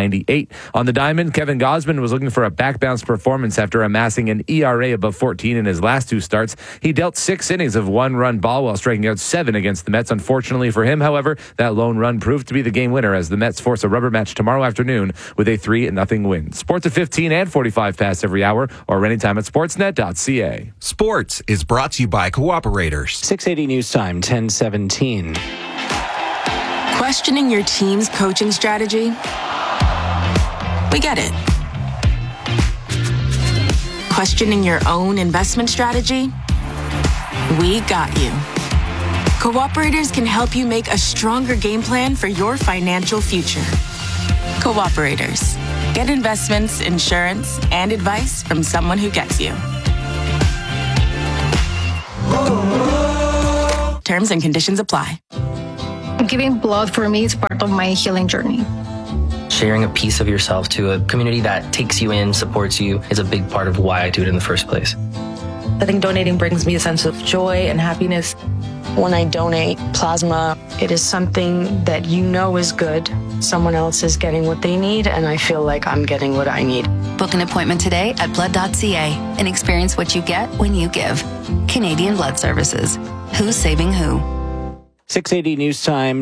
Speaker 28: 98. On the diamond, Kevin Gausman was looking for a back-bounce performance after amassing an ERA above 14 in his last 2 starts. He dealt 6 innings of 1-run ball while striking out 7 against the Mets. Unfortunately for him, however, that lone run proved to be the game winner as the Mets force a rubber match tomorrow afternoon with a 3-0 win. Sports at 15 and 45 past every hour or anytime at sportsnet.ca.
Speaker 9: Sports is brought to you by Cooperators.
Speaker 6: 680 News Time, 10:17.
Speaker 4: Questioning your team's coaching strategy? We get it. Questioning your own investment strategy? We got you. Cooperators can help you make a stronger game plan for your financial future. Cooperators. Get investments, insurance, and advice from someone who gets you. Terms and conditions apply.
Speaker 7: Giving blood for me is part of my healing journey.
Speaker 8: Sharing a piece of yourself to a community that takes you in, supports you, is a big part of why I do it in the first place.
Speaker 10: I think donating brings me a sense of joy and happiness. When I donate plasma, it is something that you know is good. Someone else is getting what they need, and I feel like I'm getting what I need.
Speaker 12: Book an appointment today at blood.ca and experience what you get when you give. Canadian Blood Services. Who's saving who?
Speaker 6: 680 News Time,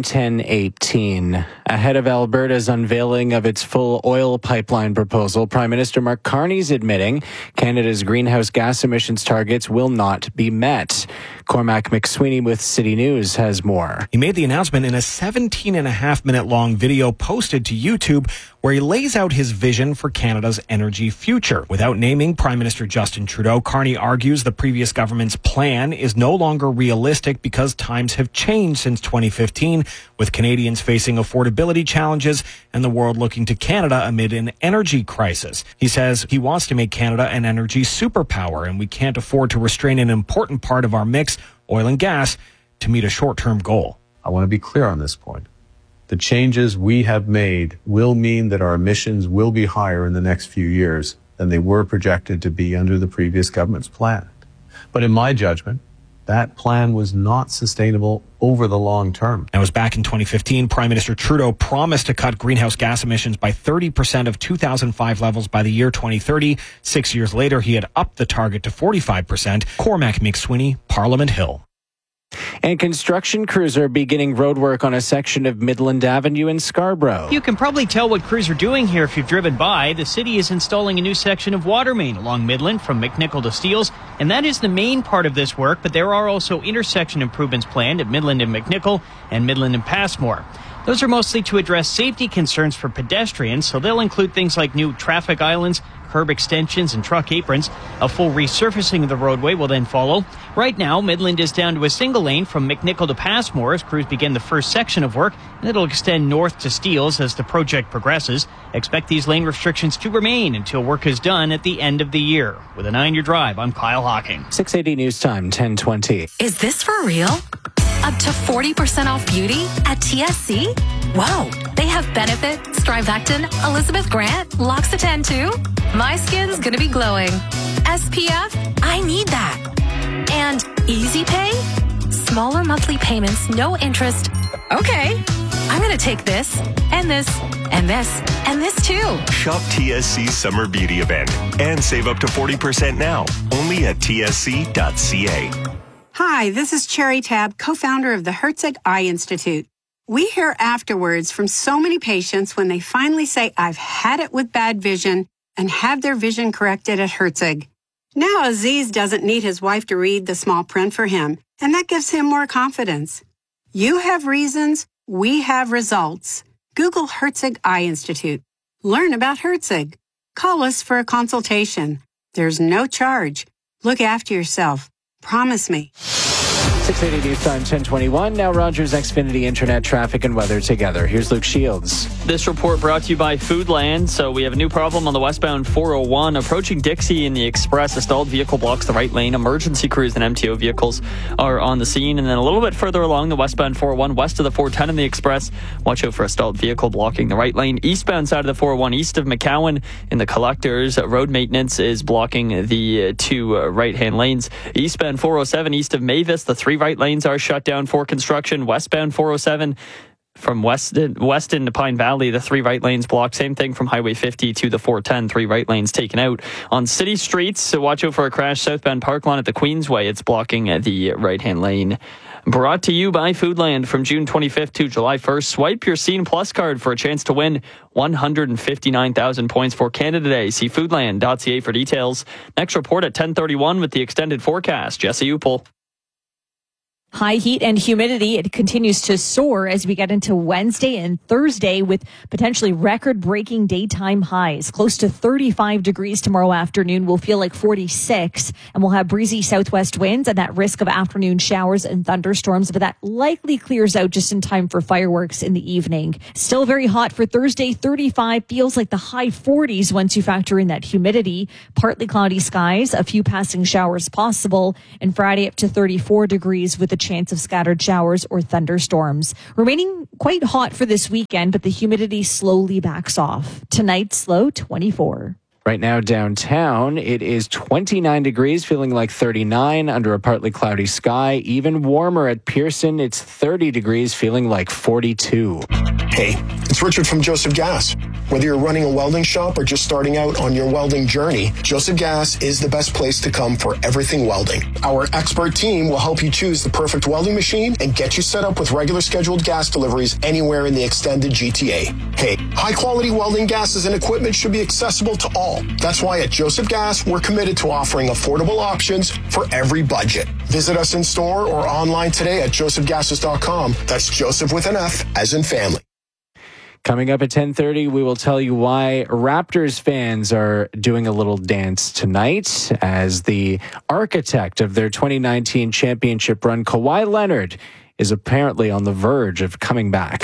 Speaker 6: 10:18. Ahead of Alberta's unveiling of its full oil pipeline proposal, Prime Minister Mark Carney's admitting Canada's greenhouse gas emissions targets will not be met. Cormac McSweeney with City News has more.
Speaker 13: He made the announcement in a 17.5-minute long video posted to YouTube where he lays out his vision for Canada's energy future. Without naming Prime Minister Justin Trudeau, Carney argues the previous government's plan is no longer realistic because times have changed since 2015, with Canadians facing affordability challenges and the world looking to Canada amid an energy crisis. He says he wants to make Canada an energy superpower, and we can't afford to restrain an important part of our mix, oil and gas, to meet a short-term goal.
Speaker 24: I want to be clear on this point. The changes we have made will mean that our emissions will be higher in the next few years than they were projected to be under the previous government's plan. But in my judgment, that plan was not sustainable over the long term.
Speaker 13: That was back in 2015. Prime Minister Trudeau promised to cut greenhouse gas emissions by 30% of 2005 levels by the year 2030. 6 years later, he had upped the target to 45%. Cormac McSweeney, Parliament Hill.
Speaker 6: And construction crews are beginning roadwork on a section of Midland Avenue in Scarborough.
Speaker 25: You can probably tell what crews are doing here if you've driven by. The city is installing a new section of water main along Midland from McNichol to Steeles, and that is the main part of this work, but there are also intersection improvements planned at Midland and McNichol and Midland and Passmore. Those are mostly to address safety concerns for pedestrians, so they'll include things like new traffic islands, curb extensions, and truck aprons. A full resurfacing of the roadway will then follow. Right now, Midland is down to a single lane from McNichol to Passmore as crews begin the first section of work, and it'll extend north to Steeles as the project progresses. Expect these lane restrictions to remain until work is done at the end of the year. With a 9-year drive, I'm Kyle Hawking.
Speaker 6: 680 News Time, 10:20.
Speaker 15: Is this for real? Up to 40% off beauty at TSC? Wow. They have Benefit, Strivectin, Elizabeth Grant, L'Occitane too. My skin's gonna be glowing. SPF? I need that. And Easy Pay? Smaller monthly payments, no interest. Okay. I'm gonna take this, and this, and this, and this too.
Speaker 26: Shop TSC's Summer Beauty Event and save up to 40% now. Only at tsc.ca.
Speaker 30: Hi, this is Cherry Tab, co-founder of the Herzig Eye Institute. We hear afterwards from so many patients when they finally say, I've had it with bad vision, and have their vision corrected at Herzig. Now Aziz doesn't need his wife to read the small print for him, and that gives him more confidence. You have reasons, we have results. Google Herzig Eye Institute. Learn about Herzig. Call us for a consultation. There's no charge. Look after yourself. Promise me.
Speaker 6: 680 News Time, 10:21. Now Rogers Xfinity Internet traffic and weather together. Here's Luke Shields.
Speaker 16: This report brought to you by Foodland. So we have a new problem on the westbound 401 approaching Dixie in the Express. A stalled vehicle blocks the right lane. Emergency crews and MTO vehicles are on the scene. And then a little bit further along the westbound 401 west of the 410 in the Express, watch out for a stalled vehicle blocking the right lane. Eastbound side of the 401 east of McCowan in the Collectors, road maintenance is blocking the two right-hand lanes. Eastbound 407 east of Mavis, the three right lanes are shut down for construction. Westbound 407 From Weston to Pine Valley, the 3 right lanes blocked. Same thing from Highway 50 to the 410, 3 right lanes taken out. On city streets, so watch out for a crash southbound Parkland at the Queensway. It's blocking the right-hand lane. Brought to you by Foodland. From June 25th to July 1st, swipe your Scene Plus card for a chance to win 159,000 points for Canada Day. See foodland.ca for details. Next report at 10:31 with the extended forecast. Jesse Upel.
Speaker 1: High heat and humidity, it continues to soar as we get into Wednesday and Thursday with potentially record-breaking daytime highs. Close to 35 degrees tomorrow afternoon. We'll feel like 46, and we'll have breezy southwest winds and that risk of afternoon showers and thunderstorms, but that likely clears out just in time for fireworks in the evening. Still very hot for Thursday, 35. Feels like the high 40s once you factor in that humidity. Partly cloudy skies, a few passing showers possible, and Friday up to 34 degrees with a chance of scattered showers or thunderstorms. Remaining quite hot for this weekend, but the humidity slowly backs off. Tonight's low 24.
Speaker 6: Right now downtown, it is 29 degrees, feeling like 39 under a partly cloudy sky. Even warmer at Pearson, it's 30 degrees, feeling like 42.
Speaker 2: Hey, it's Richard from Joseph Gas. Whether you're running a welding shop or just starting out on your welding journey, Joseph Gas is the best place to come for everything welding. Our expert team will help you choose the perfect welding machine and get you set up with regular scheduled gas deliveries anywhere in the extended GTA. Hey, high-quality welding gases and equipment should be accessible to all. That's why at Joseph Gas, we're committed to offering affordable options for every budget. Visit us in store or online today at josephgases.com. That's Joseph with an F, as in family.
Speaker 6: Coming up at 10:30, we will tell you why Raptors fans are doing a little dance tonight as the architect of their 2019 championship run, Kawhi Leonard, is apparently on the verge of coming back.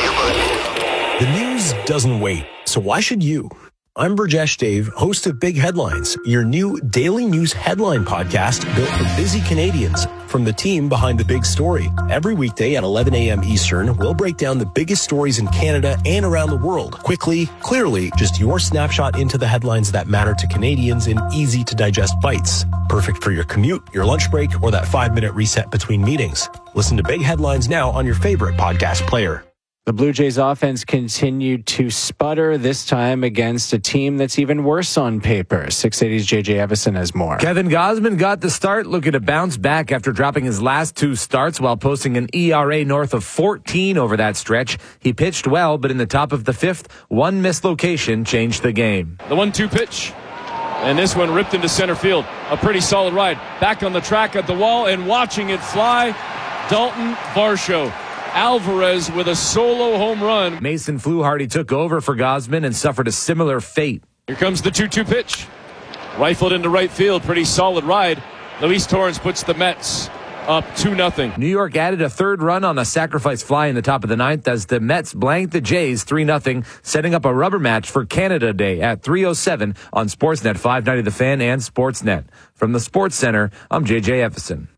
Speaker 11: The news doesn't wait, so why should you? I'm Burjesh Dave, host of Big Headlines, your new daily news headline podcast built for busy Canadians from the team behind the big story. Every weekday at 11 a.m. Eastern, we'll break down the biggest stories in Canada and around the world. Quickly, clearly, just your snapshot into the headlines that matter to Canadians in easy-to-digest bites. Perfect for your commute, your lunch break, or that 5-minute reset between meetings. Listen to Big Headlines now on your favorite podcast player.
Speaker 6: The Blue Jays offense continued to sputter, this time against a team that's even worse on paper. 680's J.J. Evison has more.
Speaker 28: Kevin Gausman got the start, looking to bounce back after dropping his last 2 starts while posting an ERA north of 14 over that stretch. He pitched well, but in the top of the 5th, one mislocation changed the game.
Speaker 14: The 1-2 pitch, and this one ripped into center field. A pretty solid ride. Back on the track at the wall and watching it fly, Dalton Varsho. Alvarez with a solo home run.
Speaker 28: Mason Fluharty took over for Gausman and suffered a similar fate.
Speaker 14: Here comes the 2-2 pitch. Rifled into right field. Pretty solid ride. Luis Torrens puts the Mets up 2-0.
Speaker 28: New York added a 3rd run on a sacrifice fly in the top of the 9th as the Mets blanked the Jays 3-0, setting up a rubber match for Canada Day at 3:07 on Sportsnet 590 The Fan and Sportsnet. From the Sports Center, I'm J.J. Evison.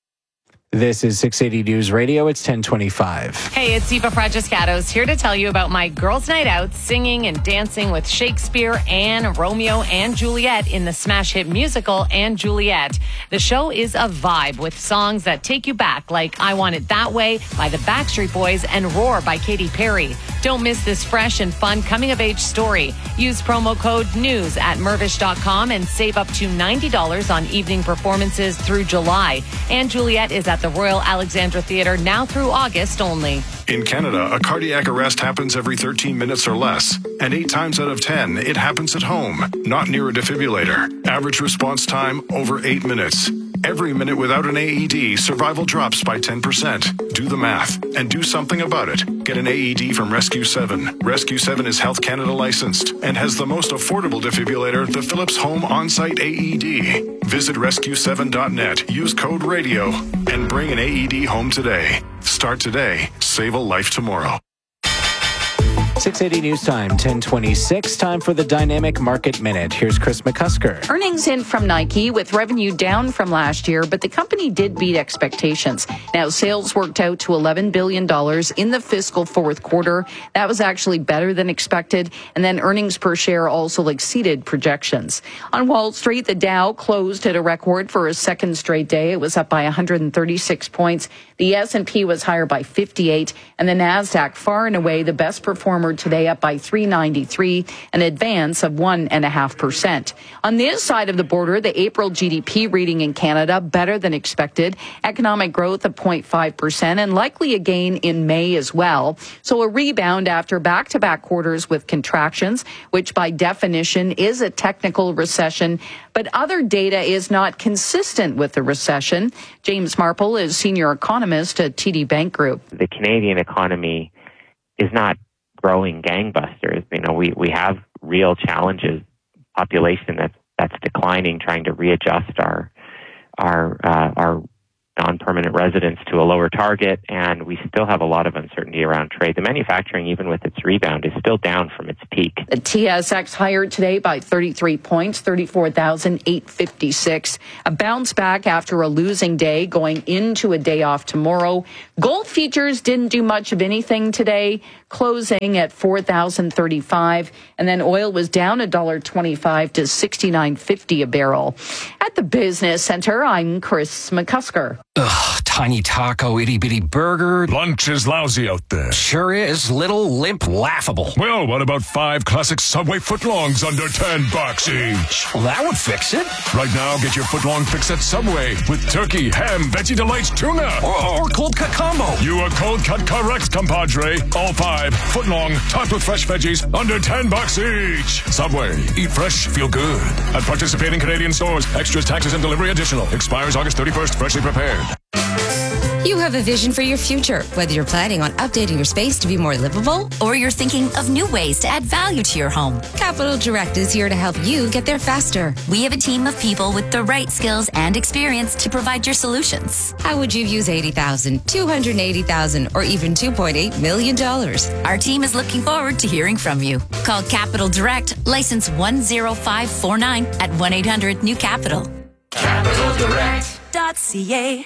Speaker 6: This is 680 News Radio. It's 10:25.
Speaker 17: Hey, it's Eva Fragiscatos here to tell you about my girls' night out singing and dancing with Shakespeare and Romeo and Juliet in the smash hit musical And Juliet. The show is a vibe with songs that take you back, like I Want It That Way by the Backstreet Boys and Roar by Katy Perry. Don't miss this fresh and fun coming-of-age story. Use promo code NEWS at Mirvish.com and save up to $90 on evening performances through July. And Juliet is at the Royal Alexandra Theatre now through August only.
Speaker 18: In Canada, a cardiac arrest happens every 13 minutes or less. And 8 times out of 10, it happens at home, not near a defibrillator. Average response time, over 8 minutes. Every minute without an AED, survival drops by 10%. Do the math and do something about it. Get an AED from Rescue 7. Rescue 7 is Health Canada licensed and has the most affordable defibrillator, the Philips Home On-Site AED. Visit rescue7.net, use code RADIO, and bring an AED home today. Start today. Save a life tomorrow.
Speaker 6: 680 News Time, 1026. Time for the Dynamic Market Minute. Here's Chris McCusker.
Speaker 19: Earnings in from Nike with revenue down from last year, but the company did beat expectations. Now, sales worked out to $11 billion in the fiscal 4th quarter. That was actually better than expected. And then earnings per share also exceeded projections. On Wall Street, the Dow closed at a record for a second straight day. It was up by 136 points. The S&P was higher by 58, and the NASDAQ far and away the best performer today, up by 393, an advance of 1.5%. On this side of the border, the April GDP reading in Canada better than expected. Economic growth of 0.5% and likely a gain in May as well. So a rebound after back-to-back quarters with contractions, which by definition is a technical recession. But other data is not consistent with the recession. James Marple is senior economist at TD Bank Group.
Speaker 3: The Canadian economy is not growing gangbusters. We have real challenges. Population that's declining, trying to readjust our non-permanent residents to a lower target, and we still have a lot of uncertainty around trade. The manufacturing, even with its rebound, is still down from its peak.
Speaker 19: The TSX higher today by 33 points, 34,856. A bounce back after a losing day, going into a day off tomorrow. Gold futures didn't do much of anything today, closing at 4,035, and then oil was down $1.25 to $69.50 a barrel. At the Business Center, I'm Chris McCusker.
Speaker 4: Ugh, tiny taco, itty-bitty burger.
Speaker 18: Lunch is lousy out there.
Speaker 4: Sure is. Little, limp, laughable.
Speaker 18: Well, what about 5 classic Subway footlongs under $10 each?
Speaker 4: Well, that would fix it.
Speaker 18: Right now, get your footlong fix at Subway with turkey, ham, Veggie Delights, tuna.
Speaker 4: Or cold cut combo.
Speaker 18: You are cold cut correct, compadre. All 5 footlong, topped with fresh veggies, under $10 each. Subway. Eat fresh, feel good. At participating Canadian stores. Extras, taxes, and delivery additional. Expires August 31st. Freshly prepared.
Speaker 5: You have a vision for your future, whether you're planning on updating your space to be more livable
Speaker 9: or you're thinking of new ways to add value to your home.
Speaker 5: Capital Direct is here to help you get there faster.
Speaker 9: We have a team of people with the right skills and experience to provide your solutions.
Speaker 5: How would you use $80,000, $280,000, or even $2.8 million?
Speaker 9: Our team is looking forward to hearing from you. Call Capital Direct, license 10549 at 1-800-NEW-CAPITAL. CapitalDirect.ca.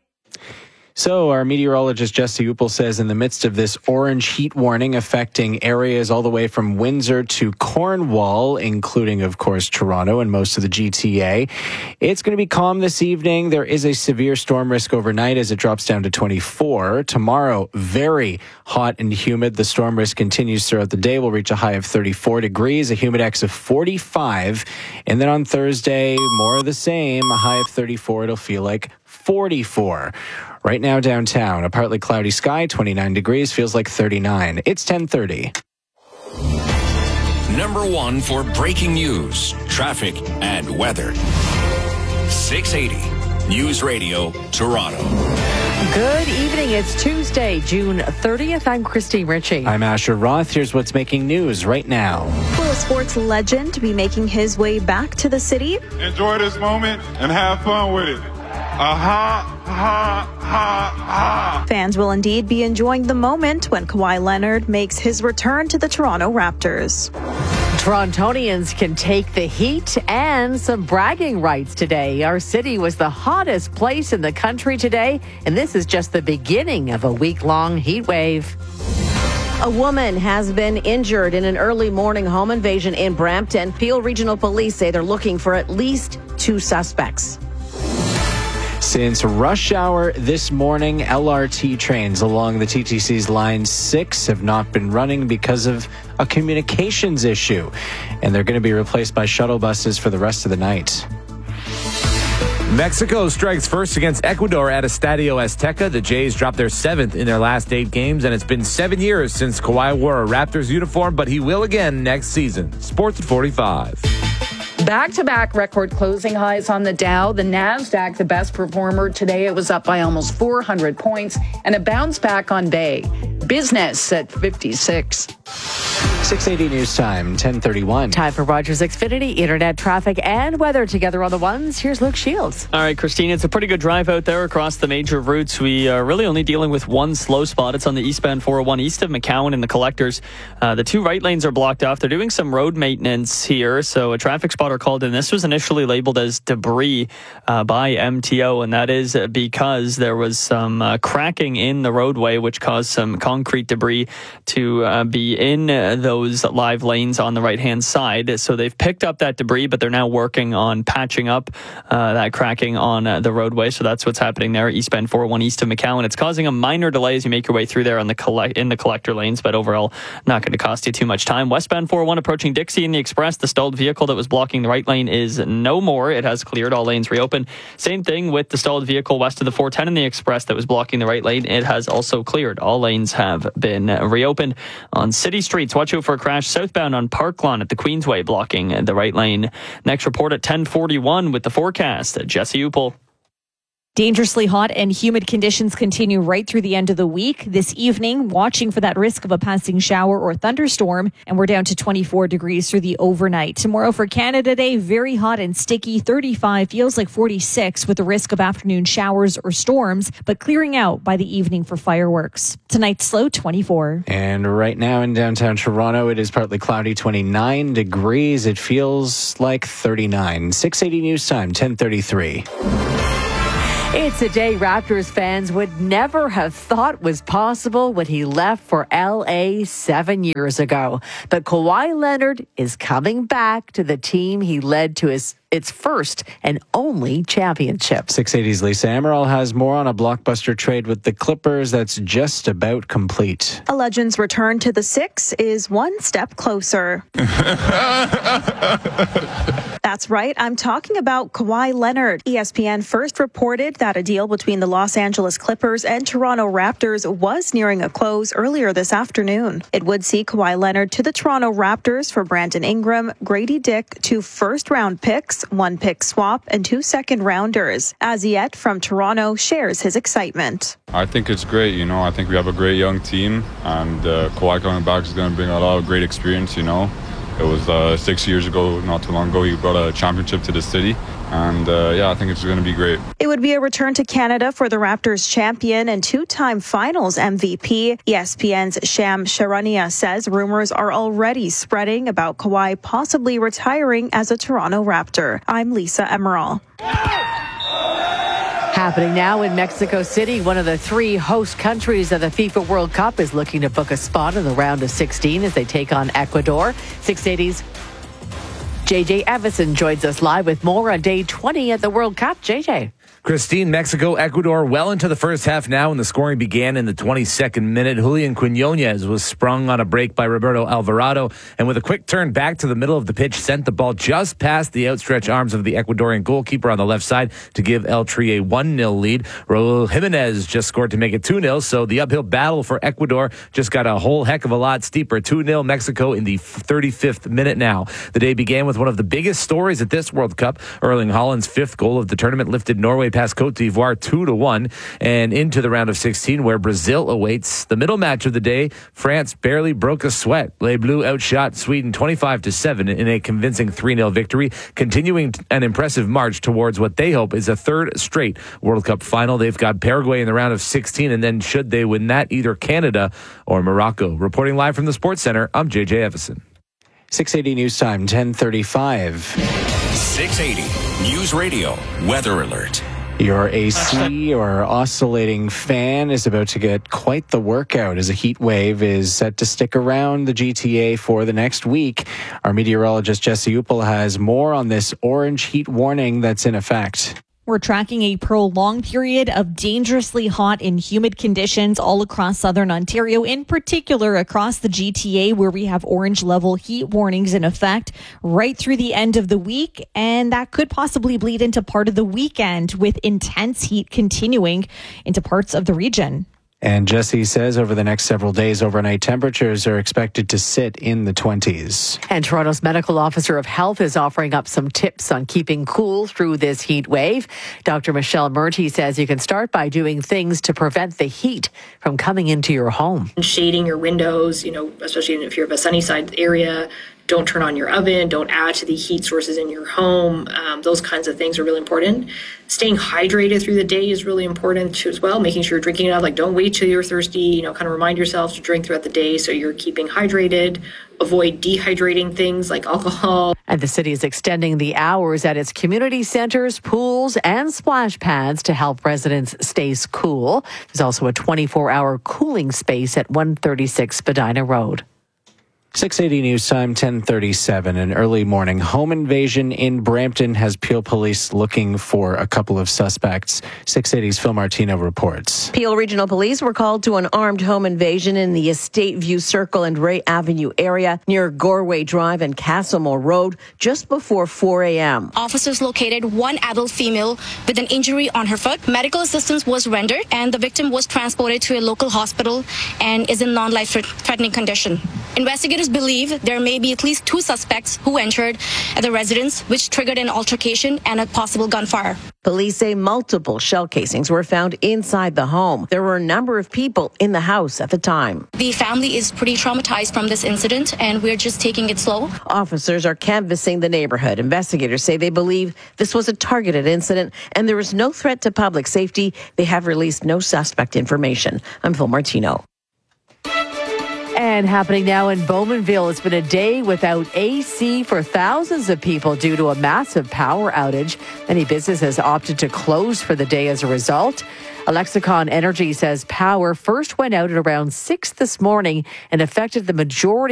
Speaker 6: So our meteorologist Jesse Uppel says in the midst of this orange heat warning affecting areas all the way from Windsor to Cornwall, including, of course, Toronto and most of the GTA, it's going to be calm this evening. There is a severe storm risk overnight as it drops down to 24. Tomorrow, very hot and humid. The storm risk continues throughout the day. We'll reach a high of 34 degrees, a humidex of 45. And then on Thursday, more of the same, a high of 34. It'll feel like 44. Right now downtown, a partly cloudy sky, 29 degrees, feels like 39. It's 10:30.
Speaker 20: Number 1 for breaking news, traffic, and weather. 680 News Radio, Toronto.
Speaker 17: Good evening. It's Tuesday, June 30th. I'm Christine Ritchie.
Speaker 6: I'm Asher Roth. Here's what's making news right now.
Speaker 21: Will a sports legend be making his way back to the city?
Speaker 22: Enjoy this moment and have fun with it.
Speaker 21: Fans will indeed be enjoying the moment when Kawhi Leonard makes his return to the Toronto Raptors.
Speaker 17: Torontonians can take the heat and some bragging rights today. Our city was the hottest place in the country today, and this is just the beginning of a week-long heat wave.
Speaker 21: A woman has been injured in an early morning home invasion in Brampton. Peel Regional Police say they're looking for at least 2 suspects.
Speaker 6: Since rush hour this morning, LRT trains along the TTC's Line 6 have not been running because of a communications issue, and they're going to be replaced by shuttle buses for the rest of the night.
Speaker 28: Mexico strikes first against Ecuador at Estadio Azteca. The Jays dropped their 7th in their last 8 games, and it's been 7 years since Kawhi wore a Raptors uniform, but he will again next season. Sports at 45.
Speaker 19: Back-to-back record closing highs on the Dow. The NASDAQ, the best performer today. It was up by almost 400 points, and a bounce back on Bay. Business at 56.
Speaker 6: 680 News Time, 10:31.
Speaker 17: Time for Rogers Xfinity, internet traffic and weather together on the ones. Here's Luke Shields.
Speaker 16: All right, Christine, it's a pretty good drive out there across the major routes. We are really only dealing with one slow spot. It's on the eastbound 401 east of McCowan and the Collectors. The 2 right lanes are blocked off. They're doing some road maintenance here, so a traffic spotter called in. This was initially labeled as debris by MTO, and that is because there was some cracking in the roadway, which caused some concrete debris to be in those those live lanes on the right-hand side. So they've picked up that debris, but they're now working on patching up that cracking on the roadway. So that's what's happening there, eastbound 401 east of McAllen. It's causing a minor delay as you make your way through there on in the collector lanes, but overall not going to cost you too much time. Westbound 401 approaching Dixie in the Express. The stalled vehicle that was blocking the right lane is no more. It has cleared. All lanes reopened. Same thing with the stalled vehicle west of the 410 in the Express that was blocking the right lane. It has also cleared. All lanes have been reopened. On city streets, watch out for a crash southbound on Park Lawn at the Queensway, blocking the right lane. Next report at 10:41 with the forecast. Jesse Upel.
Speaker 1: Dangerously hot and humid conditions continue right through the end of the week. This evening, watching for that risk of a passing shower or thunderstorm, and we're down to 24 degrees through the overnight. Tomorrow for Canada Day, very hot and sticky, 35, feels like 46 with the risk of afternoon showers or storms, but clearing out by the evening for fireworks. Tonight's low, 24.
Speaker 6: And right now in downtown Toronto, it is partly cloudy, 29 degrees. It feels like 39. 680 News Time, 10:33.
Speaker 7: It's a day Raptors fans would never have thought was possible when he left for LA 7 years ago. But Kawhi Leonard is coming back to the team he led to its first and only championship.
Speaker 6: 680's Lisa Amaral has more on a blockbuster trade with the Clippers that's just about complete.
Speaker 8: A legend's return to the Six is one step closer. That's right. I'm talking about Kawhi Leonard. ESPN first reported that a deal between the Los Angeles Clippers and Toronto Raptors was nearing a close earlier this afternoon. It would see Kawhi Leonard to the Toronto Raptors for Brandon Ingram, Grady Dick, 2 first-round picks, 1 pick swap, and 2 second-rounders. Aziet from Toronto shares his excitement.
Speaker 22: I think it's great. I think we have a great young team, and Kawhi coming back is going to bring a lot of great experience. It was 6 years ago, not too long ago, he brought a championship to the city. And I think it's going to be great.
Speaker 8: It would be a return to Canada for the Raptors champion and 2-time finals MVP. ESPN's Sham Charania says rumors are already spreading about Kawhi possibly retiring as a Toronto Raptor. I'm Lisa Emerald.
Speaker 7: Happening now in Mexico City, one of the 3 host countries of the FIFA World Cup is looking to book a spot in the round of 16 as they take on Ecuador. 680's JJ Evison joins us live with more on day 20 at the World Cup. JJ.
Speaker 28: Christine, Mexico, Ecuador, well into the first half now, and the scoring began in the 22nd minute. Julian Quinones was sprung on a break by Roberto Alvarado, and with a quick turn back to the middle of the pitch, sent the ball just past the outstretched arms of the Ecuadorian goalkeeper on the left side to give El Tri a 1-0 lead. Raul Jimenez just scored to make it 2-0, so the uphill battle for Ecuador just got a whole heck of a lot steeper. 2-0 Mexico in the 35th minute now. The day began with one of the biggest stories at this World Cup. Erling Haaland's 5th goal of the tournament lifted Norway past Cote d'Ivoire 2-1 and into the round of 16 where Brazil awaits. The middle match of the day, France barely broke a sweat. Les Bleus outshot Sweden 25-7 in a convincing 3-0 victory, continuing an impressive march towards what they hope is a 3rd straight World Cup final. They've got Paraguay in the round of 16, and then should they win that, either Canada or Morocco. Reporting live from the Sports Center, I'm JJ Evison.
Speaker 6: 680 News Time, 10:35.
Speaker 20: 680 News Radio Weather Alert.
Speaker 6: Your AC or oscillating fan is about to get quite the workout as a heat wave is set to stick around the GTA for the next week. Our meteorologist Jesse Upel has more on this orange heat warning that's in effect.
Speaker 1: We're tracking a prolonged period of dangerously hot and humid conditions all across southern Ontario, in particular across the GTA, where we have orange level heat warnings in effect right through the end of the week. And that could possibly bleed into part of the weekend with intense heat continuing into parts of the region.
Speaker 6: And Jesse says over the next several days, overnight temperatures are expected to sit in the 20s.
Speaker 7: And Toronto's medical officer of health is offering up some tips on keeping cool through this heat wave. Dr. Michelle Murty says you can start by doing things to prevent the heat from coming into your home.
Speaker 10: Shading your windows, especially if you're of a sunny side area. Don't turn on your oven. Don't add to the heat sources in your home. Those kinds of things are really important. Staying hydrated through the day is really important too, as well. Making sure you're drinking enough. Don't wait till you're thirsty. Kind of remind yourself to drink throughout the day so you're keeping hydrated. Avoid dehydrating things like alcohol.
Speaker 7: And the city is extending the hours at its community centers, pools, and splash pads to help residents stay cool. There's also a 24-hour cooling space at 136 Spadina Road.
Speaker 6: 680 News Time, 10:37. An early morning home invasion in Brampton has Peel Police looking for a couple of suspects. 680's Phil Martino reports.
Speaker 21: Peel Regional Police were called to an armed home invasion in the Estate View Circle and Ray Avenue area near Gorway Drive and Castlemore Road just before 4 a.m.
Speaker 12: Officers located one adult female with an injury on her foot. Medical assistance was rendered and the victim was transported to a local hospital and is in non-life-threatening condition. Investigators believe there may be at least 2 suspects who entered at the residence, which triggered an altercation and a possible gunfire.
Speaker 21: Police say multiple shell casings were found inside the home. There were a number of people in the house at the time.
Speaker 12: The family is pretty traumatized from this incident, and we're just taking it slow.
Speaker 21: Officers are canvassing the neighborhood. Investigators say they believe this was a targeted incident, and there is no threat to public safety. They have released no suspect information. I'm Phil Martino.
Speaker 7: And happening now in Bowmanville, it's been a day without AC for thousands of people due to a massive power outage. Many businesses opted to close for the day as a result. Alexicon Energy says power first went out at around 6 this morning and affected the majority